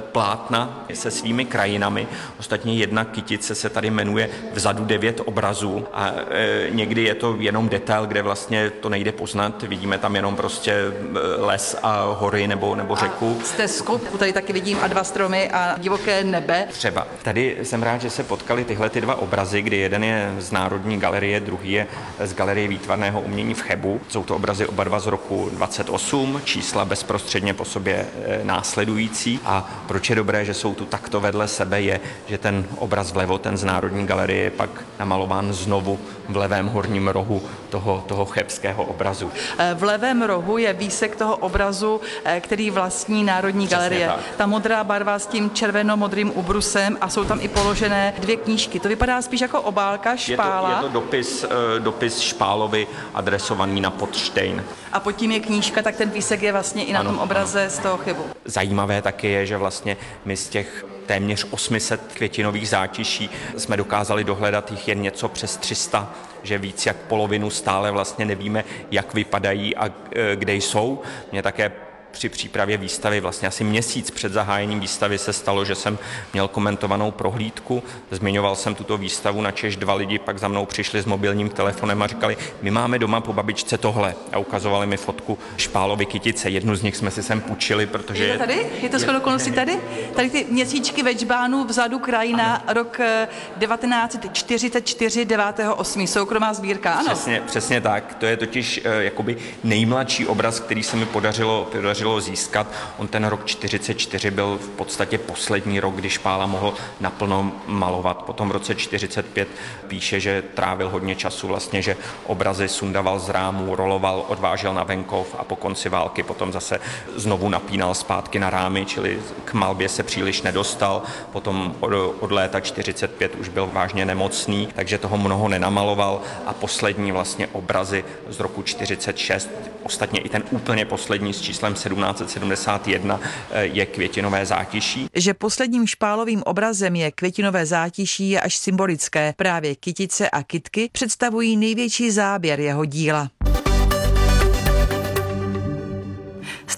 plátna se svými krajinami. Ostatně jedna kytice se tady jmenuje Vzadu devět obrazů a někdy je to jenom detail, kde vlastně to nejde poznat. Vidíme tam jenom prostě les a hory nebo, nebo řeku. A stezku, tady taky vidím a dva stromy a divoké nebe. Třeba. Tady jsem rád, že se potkali tyhle ty dva obrazy, kdy jeden je z Národní galerie, druhý je z Galerie výtvarného umění v Chebu. Jsou to obrazy oba dva z roku dvacet osm, čísla bezprostředně po sobě následující. A proč je dobré, že jsou tu takto vedle sebe, je, že ten obraz vlevo, ten z Národní galerie, je pak namalován znovu v levém horním rohu toho, toho chebského obrazu. V levém rohu je výsek toho obrazu, který vlastní Národní galerie. Ta modrá barva s tím červeno-modrým ubrusem a jsou tam i položené dvě knížky. To vypadá spíš jako obálka Špála. Je to, je to dopis, dopis Špálovi adresovaný na Podštejn. A pod tím je knížka, tak ten výsek je vlastně i na ano, tom obraze ano. Z toho Chebu. Zajímavé taky je, že vlastně my z těch téměř osm set květinových zátiší jsme dokázali dohledat jich jen něco přes tři sta, že víc jak polovinu stále vlastně nevíme, jak vypadají a kde jsou. Mě také při přípravě výstavy, vlastně asi měsíc před zahájením výstavy se stalo, že jsem měl komentovanou prohlídku. Zmiňoval jsem tuto výstavu, načež dva lidi pak za mnou přišli s mobilním telefonem a říkali, my máme doma po babičce tohle. A ukazovali mi fotku Špálovy kytice. Jednu z nich jsme si sem půjčili, protože... Je to tady? Je to shodou okolností tady? Tady ty měsíčky ve Džbánu, vzadu krajina, ano. Rok devatenáct set čtyřicet čtyři, devátého osmého Soukromá sbírka, ano. Přesně, přesně tak. To je totiž uh, jakoby nejmladší obraz, který se mi podařilo, podařilo získat. On ten rok čtyřicet čtyři byl v podstatě poslední rok, kdy Špála mohl naplno malovat. Potom v roce čtyřicet pět píše, že trávil hodně času vlastně, že obrazy sundaval z rámů, roloval, odvážel na venkov a po konci války potom zase znovu napínal zpátky na rámy, čili k malbě se příliš nedostal. Potom od, od léta čtyřicet pět už byl vážně nemocný, takže toho mnoho nenamaloval a poslední vlastně obrazy z roku čtyřicet šest, ostatně i ten úplně poslední s číslem sedmnáct set sedmdesát jedna je Květinové zátiší. Že posledním Špálovým obrazem je Květinové zátiší je až symbolické. Právě kytice a kytky představují největší záběr jeho díla.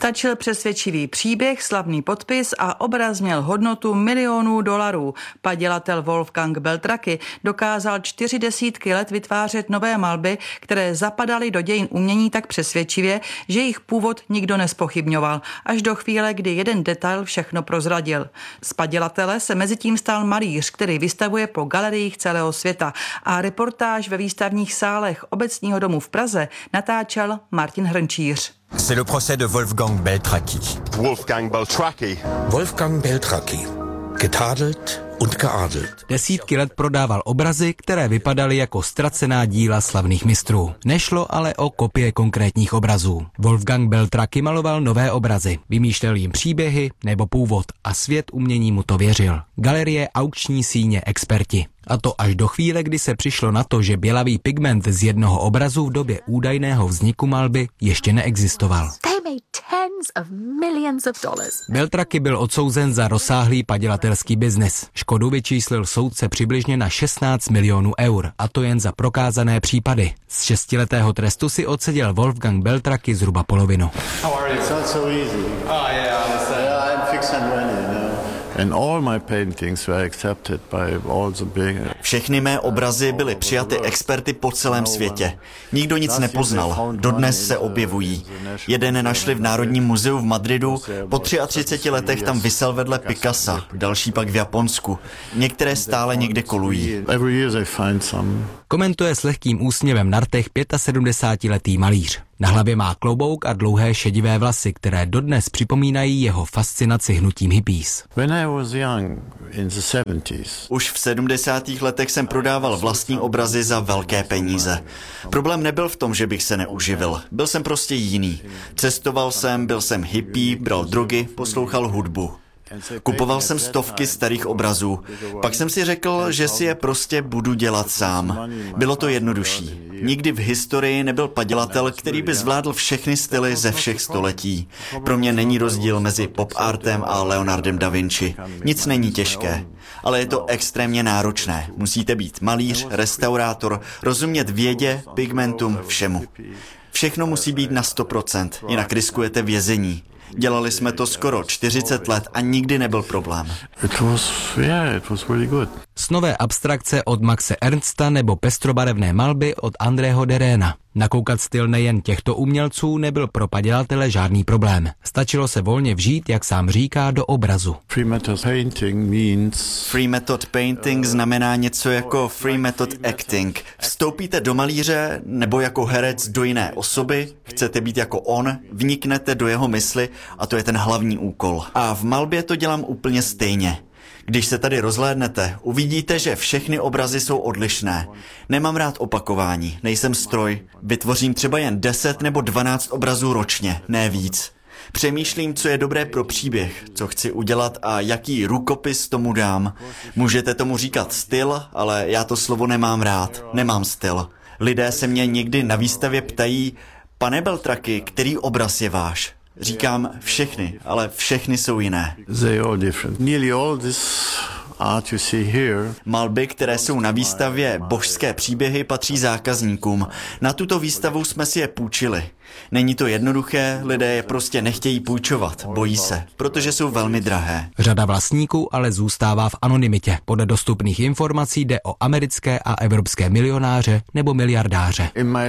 Stačil přesvědčivý příběh, slavný podpis a obraz měl hodnotu milionů dolarů. Padělatel Wolfgang Beltraki dokázal čtyři desítky let vytvářet nové malby, které zapadaly do dějin umění tak přesvědčivě, že jejich původ nikdo nespochybňoval, až do chvíle, kdy jeden detail všechno prozradil. Z padělatele se mezitím stal malíř, který vystavuje po galeriích celého světa, a reportáž ve výstavních sálech Obecního domu v Praze natáčel Martin Hrnčíř. C'est le procès de Wolfgang Beltraki. Wolfgang Beltraki. Wolfgang Beltraki. Getadelt und geadelt. Desítky let prodával obrazy, které vypadaly jako ztracená díla slavných mistrů. Nešlo ale o kopie konkrétních obrazů. Wolfgang Beltraki maloval nové obrazy, vymýšlel jim příběhy nebo původ a svět umění mu to věřil. Galerie, aukční síně, experti. A to až do chvíle, kdy se přišlo na to, že bělavý pigment z jednoho obrazu v době údajného vzniku malby ještě neexistoval. Beltraki byl odsouzen za rozsáhlý padělatelský biznis. Škodu vyčíslil soudce přibližně na šestnáct milionů eur, a to jen za prokázané případy. Z šestiletého trestu si odseděl Wolfgang Beltraki zhruba polovinu. Všechny mé obrazy byly přijaty experty po celém světě. Nikdo nic nepoznal. Dodnes se objevují. Jeden našli v Národním muzeu v Madridu, po třiatřiceti letech tam visel vedle Picassa, další pak v Japonsku. Některé stále někde kolují. Komentuje s lehkým úsměvem na rtech sedmdesátipětiletý malíř. Na hlavě má klobouk a dlouhé šedivé vlasy, které dodnes připomínají jeho fascinaci hnutím hippies. Už v sedmdesátých letech jsem prodával vlastní obrazy za velké peníze. Problém nebyl v tom, že bych se neuživil. Byl jsem prostě jiný. Cestoval jsem, byl jsem hippie, bral drogy, poslouchal hudbu. Kupoval jsem stovky starých obrazů. Pak jsem si řekl, že si je prostě budu dělat sám. Bylo to jednodušší. Nikdy v historii nebyl padělatel, který by zvládl všechny styly ze všech století. Pro mě není rozdíl mezi pop artem a Leonardem da Vinci. Nic není těžké. Ale je to extrémně náročné. Musíte být malíř, restaurátor, rozumět vědě, pigmentům, všemu. Všechno musí být na sto procent, jinak riskujete vězení. Dělali jsme to skoro čtyřicet let a nikdy nebyl problém. It was, yeah, it was really good. Snové abstrakce od Maxe Ernsta nebo pestrobarevné malby od Andrého Deréna. Nakoukat styl nejen těchto umělců nebyl pro padělatele žádný problém. Stačilo se volně vžít, jak sám říká, do obrazu. Free method painting means... Free method painting znamená něco jako free method acting. Vstoupíte do malíře nebo jako herec do jiné osoby, chcete být jako on, vniknete do jeho mysli a to je ten hlavní úkol. A v malbě to dělám úplně stejně. Když se tady rozhlédnete, uvidíte, že všechny obrazy jsou odlišné. Nemám rád opakování, nejsem stroj. Vytvořím třeba jen deset nebo dvanáct obrazů ročně, ne víc. Přemýšlím, co je dobré pro příběh, co chci udělat a jaký rukopis tomu dám. Můžete tomu říkat styl, ale já to slovo nemám rád. Nemám styl. Lidé se mě někdy na výstavě ptají, pane Beltraki, který obraz je váš? Říkám všechny, ale všechny jsou jiné. Malby, které jsou na výstavě Božské příběhy, patří zákazníkům. Na tuto výstavu jsme si je půjčili. Není to jednoduché, lidé je prostě nechtějí půjčovat, bojí se, protože jsou velmi drahé. Řada vlastníků ale zůstává v anonymitě. Podle dostupných informací jde o americké a evropské milionáře nebo miliardáře.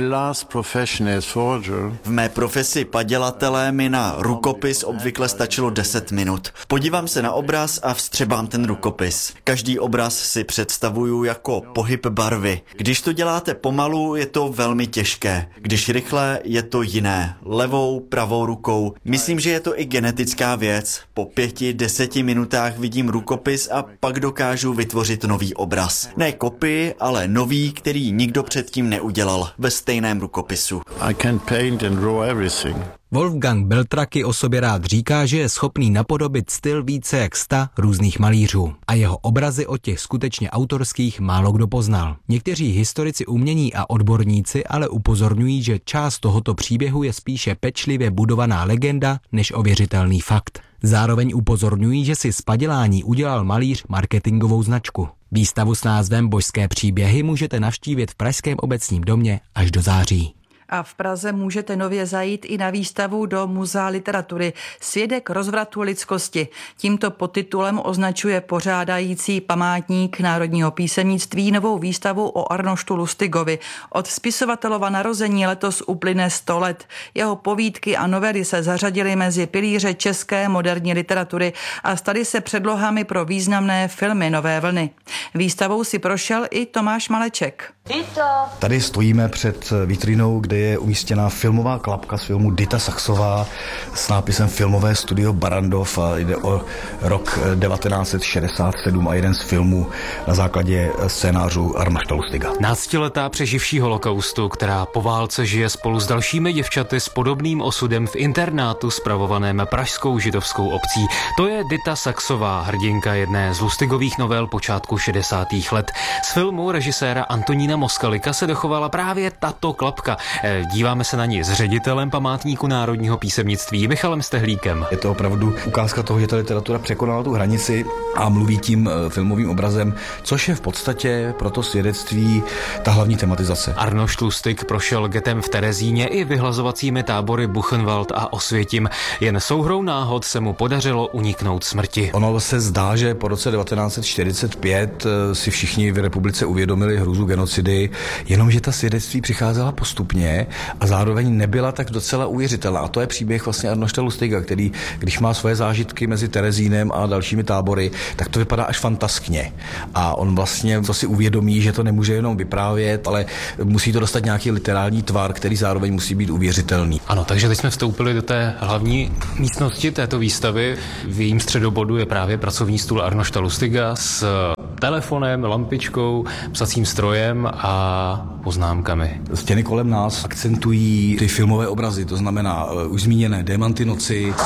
V mé profesi padělatele mi na rukopis obvykle stačilo deset minut. Podívám se na obraz a vstřebám ten rukopis. Každý obraz si představuju jako pohyb barvy. Když to děláte pomalu, je to velmi těžké. Když rychle, je to jiné. Levou, pravou rukou. Myslím, že je to i genetická věc. Po pěti, deseti minutách vidím rukopis a pak dokážu vytvořit nový obraz. Ne kopii, ale nový, který nikdo předtím neudělal ve stejném rukopisu. I can paint and draw everything. Wolfgang Beltraki o sobě rád říká, že je schopný napodobit styl více jak sta různých malířů. A jeho obrazy od těch skutečně autorských málo kdo poznal. Někteří historici umění a odborníci ale upozorňují, že část tohoto příběhu je spíše pečlivě budovaná legenda než ověřitelný fakt. Zároveň upozorňují, že si z padělání udělal malíř marketingovou značku. Výstavu s názvem Božské příběhy můžete navštívit v Pražském obecním domě až do září. A v Praze můžete nově zajít i na výstavu do Muzea literatury Svědek rozvratu lidskosti. Tímto podtitulem označuje pořádající památník národního písemnictví novou výstavu o Arnoštu Lustigovi. Od spisovatelova narození letos uplyne sto let. Jeho povídky a novely se zařadily mezi pilíře české moderní literatury a staly se předlohami pro významné filmy nové vlny. Výstavou si prošel i Tomáš Maleček. Tady stojíme před vitrínou, kde je umístěná filmová klapka z filmu Dita Saxová s nápisem Filmové studio Barrandov a jde o rok devatenáct set šedesát sedm a jeden z filmů na základě scénářů Arnošta Lustiga. Náctiletá přeživší holokaustu, která po válce žije spolu s dalšími děvčaty s podobným osudem v internátu spravovaném pražskou židovskou obcí. To je Dita Saxová, hrdinka jedné z Lustigových novel počátku šedesátých let. Z filmu režiséra Antonína Moskalika se dochovala právě tato klapka. Díváme se na ní s ředitelem památníku národního písemnictví Michalem Stehlíkem. Je to opravdu ukázka toho, že ta literatura překonala tu hranici a mluví tím filmovým obrazem, což je v podstatě pro to svědectví ta hlavní tematizace. Arnošt Lustig prošel getem v Terezíně i vyhlazovacími tábory Buchenwald a Osvětim. Jen souhrou náhod se mu podařilo uniknout smrti. Ono se zdá, že po roce devatenáct set čtyřicet pět si všichni v republice uvědomili hrůzu genocidy, jenomže ta svědectví přicházela postupně a zároveň nebyla tak docela uvěřitelná. A to je příběh vlastně Arnošta Lustiga, který, když má svoje zážitky mezi Terezínem a dalšími tábory, tak to vypadá až fantaskně. A on vlastně to si uvědomí, že to nemůže jenom vyprávět, ale musí to dostat nějaký literární tvar, který zároveň musí být uvěřitelný. Ano, takže teď jsme vstoupili do té hlavní místnosti této výstavy. V jejím středobodu je právě pracovní stůl Arnošta Lustiga s telefonem, lampičkou, psacím strojem a poznámkami. Stěny kolem nás akcentují ty filmové obrazy, to znamená uh, už zmíněné Démanty noci.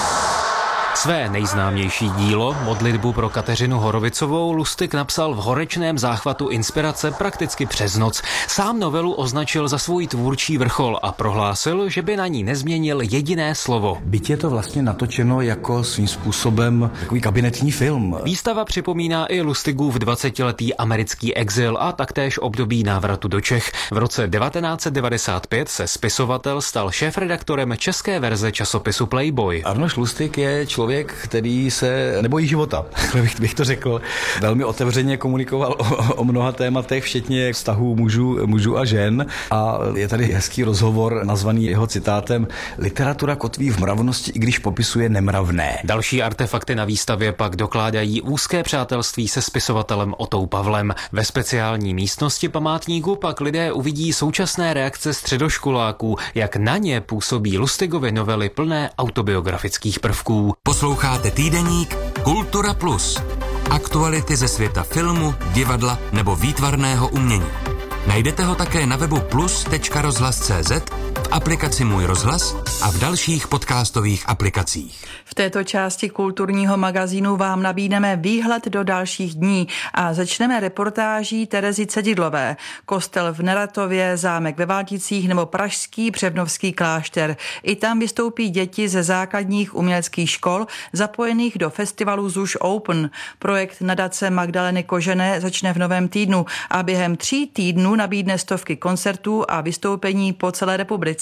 Své nejznámější dílo, Modlitbu pro Kateřinu Horovicovou, Lustig napsal v horečném záchvatu inspirace prakticky přes noc. Sám novelu označil za svůj tvůrčí vrchol a prohlásil, že by na ní nezměnil jediné slovo. Byť je to vlastně natočeno jako svým způsobem takový kabinetní film. Výstava připomíná i Lustigův dvacetiletý americký exil a taktéž období návratu do Čech. V roce devatenáct set devadesát pět se spisovatel stal šéfredaktorem české verze časopisu Playboy. Arnošt Lustig je člověk, který se nebojí života, bych, bych to řekl. Velmi otevřeně komunikoval o, o mnoha tématech, včetně vztahů mužů, mužů a žen. A je tady hezký rozhovor nazvaný jeho citátem: literatura kotví v mravnosti, i když popisuje nemravné. Další artefakty na výstavě pak dokládají úzké přátelství se spisovatelem Otou Pavlem. Ve speciální místnosti památníku pak lidé uvidí současné reakce středoškoláků, jak na ně působí Lustigovy novely plné autobiografických prvků. Posloucháte týdeník Kultura Plus. Aktuality ze světa filmu, divadla nebo výtvarného umění. Najdete ho také na webu plus tečka rozhlas tečka cé zet, v aplikaci Můj rozhlas a v dalších podcastových aplikacích. V této části kulturního magazínu vám nabídneme výhled do dalších dní a začneme reportáží Terezy Cedidlové. Kostel v Neratově, zámek ve Valticích nebo pražský Převnovský klášter. I tam vystoupí děti ze základních uměleckých škol zapojených do festivalu Zuš Open. Projekt nadace Magdaleny Kožené začne v novém týdnu a během tří týdnů nabídne stovky koncertů a vystoupení po celé republice.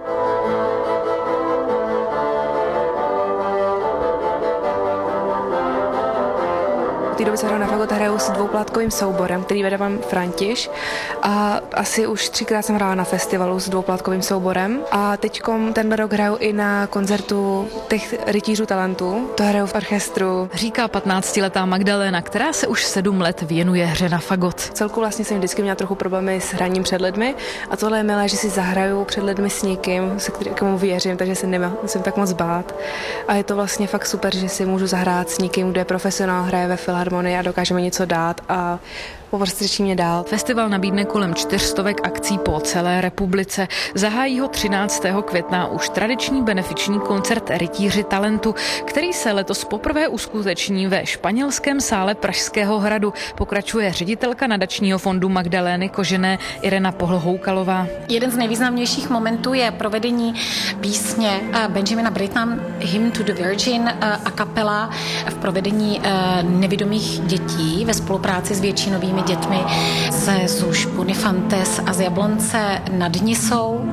V té době se hraju na fagot, hraju s dvouplátkovým souborem, který vede pan Františ, a asi už třikrát jsem hrála na festivalu s dvouplátkovým souborem a teďkom tenhle rok hraju i na koncertu těch rytířů talentu, to hraju v orchestru. Říká patnáctiletá Magdalena, která se už sedm let věnuje hře na fagot. Celku vlastně jsem vždycky měla trochu problémy s hraním před lidmi a tohle je milé, že si zahraju před lidmi s někým, se kterému věřím, takže se nemusím tak moc bát. A je to vlastně fakt super, že si můžu zahrát s někým, kdo je profesionál, hraje ve filharmonii a dokážeme něco dát a povrstřečí mě dál. Festival nabídne kolem čtyřstovek akcí po celé republice. Zahájí ho třináctého května už tradiční benefiční koncert Rytíři talentu, který se letos poprvé uskuteční ve španělském sále Pražského hradu. Pokračuje ředitelka nadačního fondu Magdalény Kožené Irena Pohlhoukalová. Jeden z nejvýznamnějších momentů je provedení písně Benjamina Brittona Hymn to the Virgin a kapela v provedení nevidomých většinových dětí ve spolupráci s většinovými dětmi ze Zuš Bonifantes a z Jablonce nad Nisou.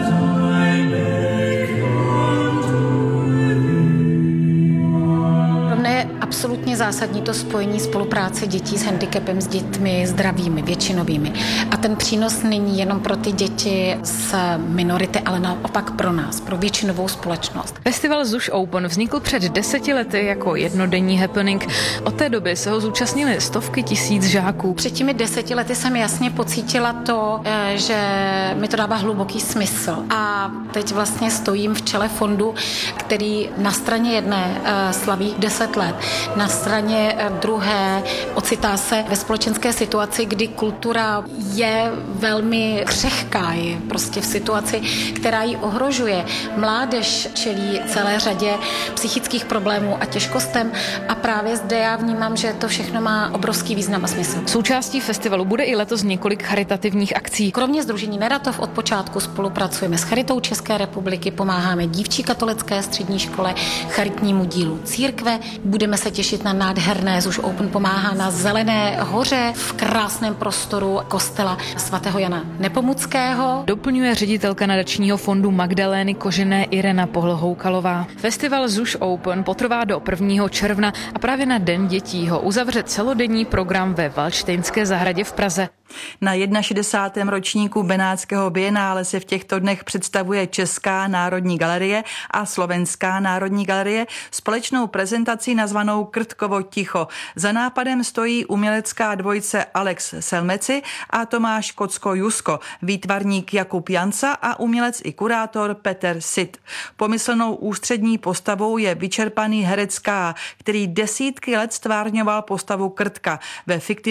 Absolutně zásadní to spojení spolupráce dětí s handicapem s dětmi zdravými, většinovými. A ten přínos není jenom pro ty děti z minority, ale naopak pro nás, pro většinovou společnost. Festival Zuš Open vznikl před deseti lety jako jednodenní happening. Od té doby se ho zúčastnili stovky tisíc žáků. Před těmi deseti lety jsem jasně pocítila to, že mi to dává hluboký smysl. A teď vlastně stojím v čele fondu, který na straně jedné slaví deset let. Na straně druhé ocitá se ve společenské situaci, kdy kultura je velmi křehká, je prostě v situaci, která ji ohrožuje. Mládež čelí celé řadě psychických problémů a těžkostem a právě zde já vnímám, že to všechno má obrovský význam a smysl. Součástí festivalu bude i letos několik charitativních akcí. Kromě sdružení Neratov od počátku spolupracujeme s Charitou České republiky, pomáháme Dívčí katolické střední škole, charitnímu dílu církve. Budeme se těšit na nádherné Zuš Open pomáhá na Zelené hoře v krásném prostoru kostela svatého Jana Nepomuckého. Doplňuje ředitelka nadačního fondu Magdalény Kožené Irena Pohlhoukalová. Festival Zuš Open potrvá do prvního června a právě na Den dětí ho uzavře celodenní program ve Valdštejnské zahradě v Praze. Na šedesátém prvním ročníku Benátského bienále se v těchto dnech představuje Česká národní galerie a Slovenská národní galerie společnou prezentací nazvanou Krtkovo ticho. Za nápadem stojí umělecká dvojice Alex Selmeci a Tomáš Kocko-Jusko, výtvarník Jakub Janca a umělec i kurátor Peter Sit. Pomyslnou ústřední postavou je vyčerpaný herec K., který desítky let stvárňoval postavu Krtka ve fiktivní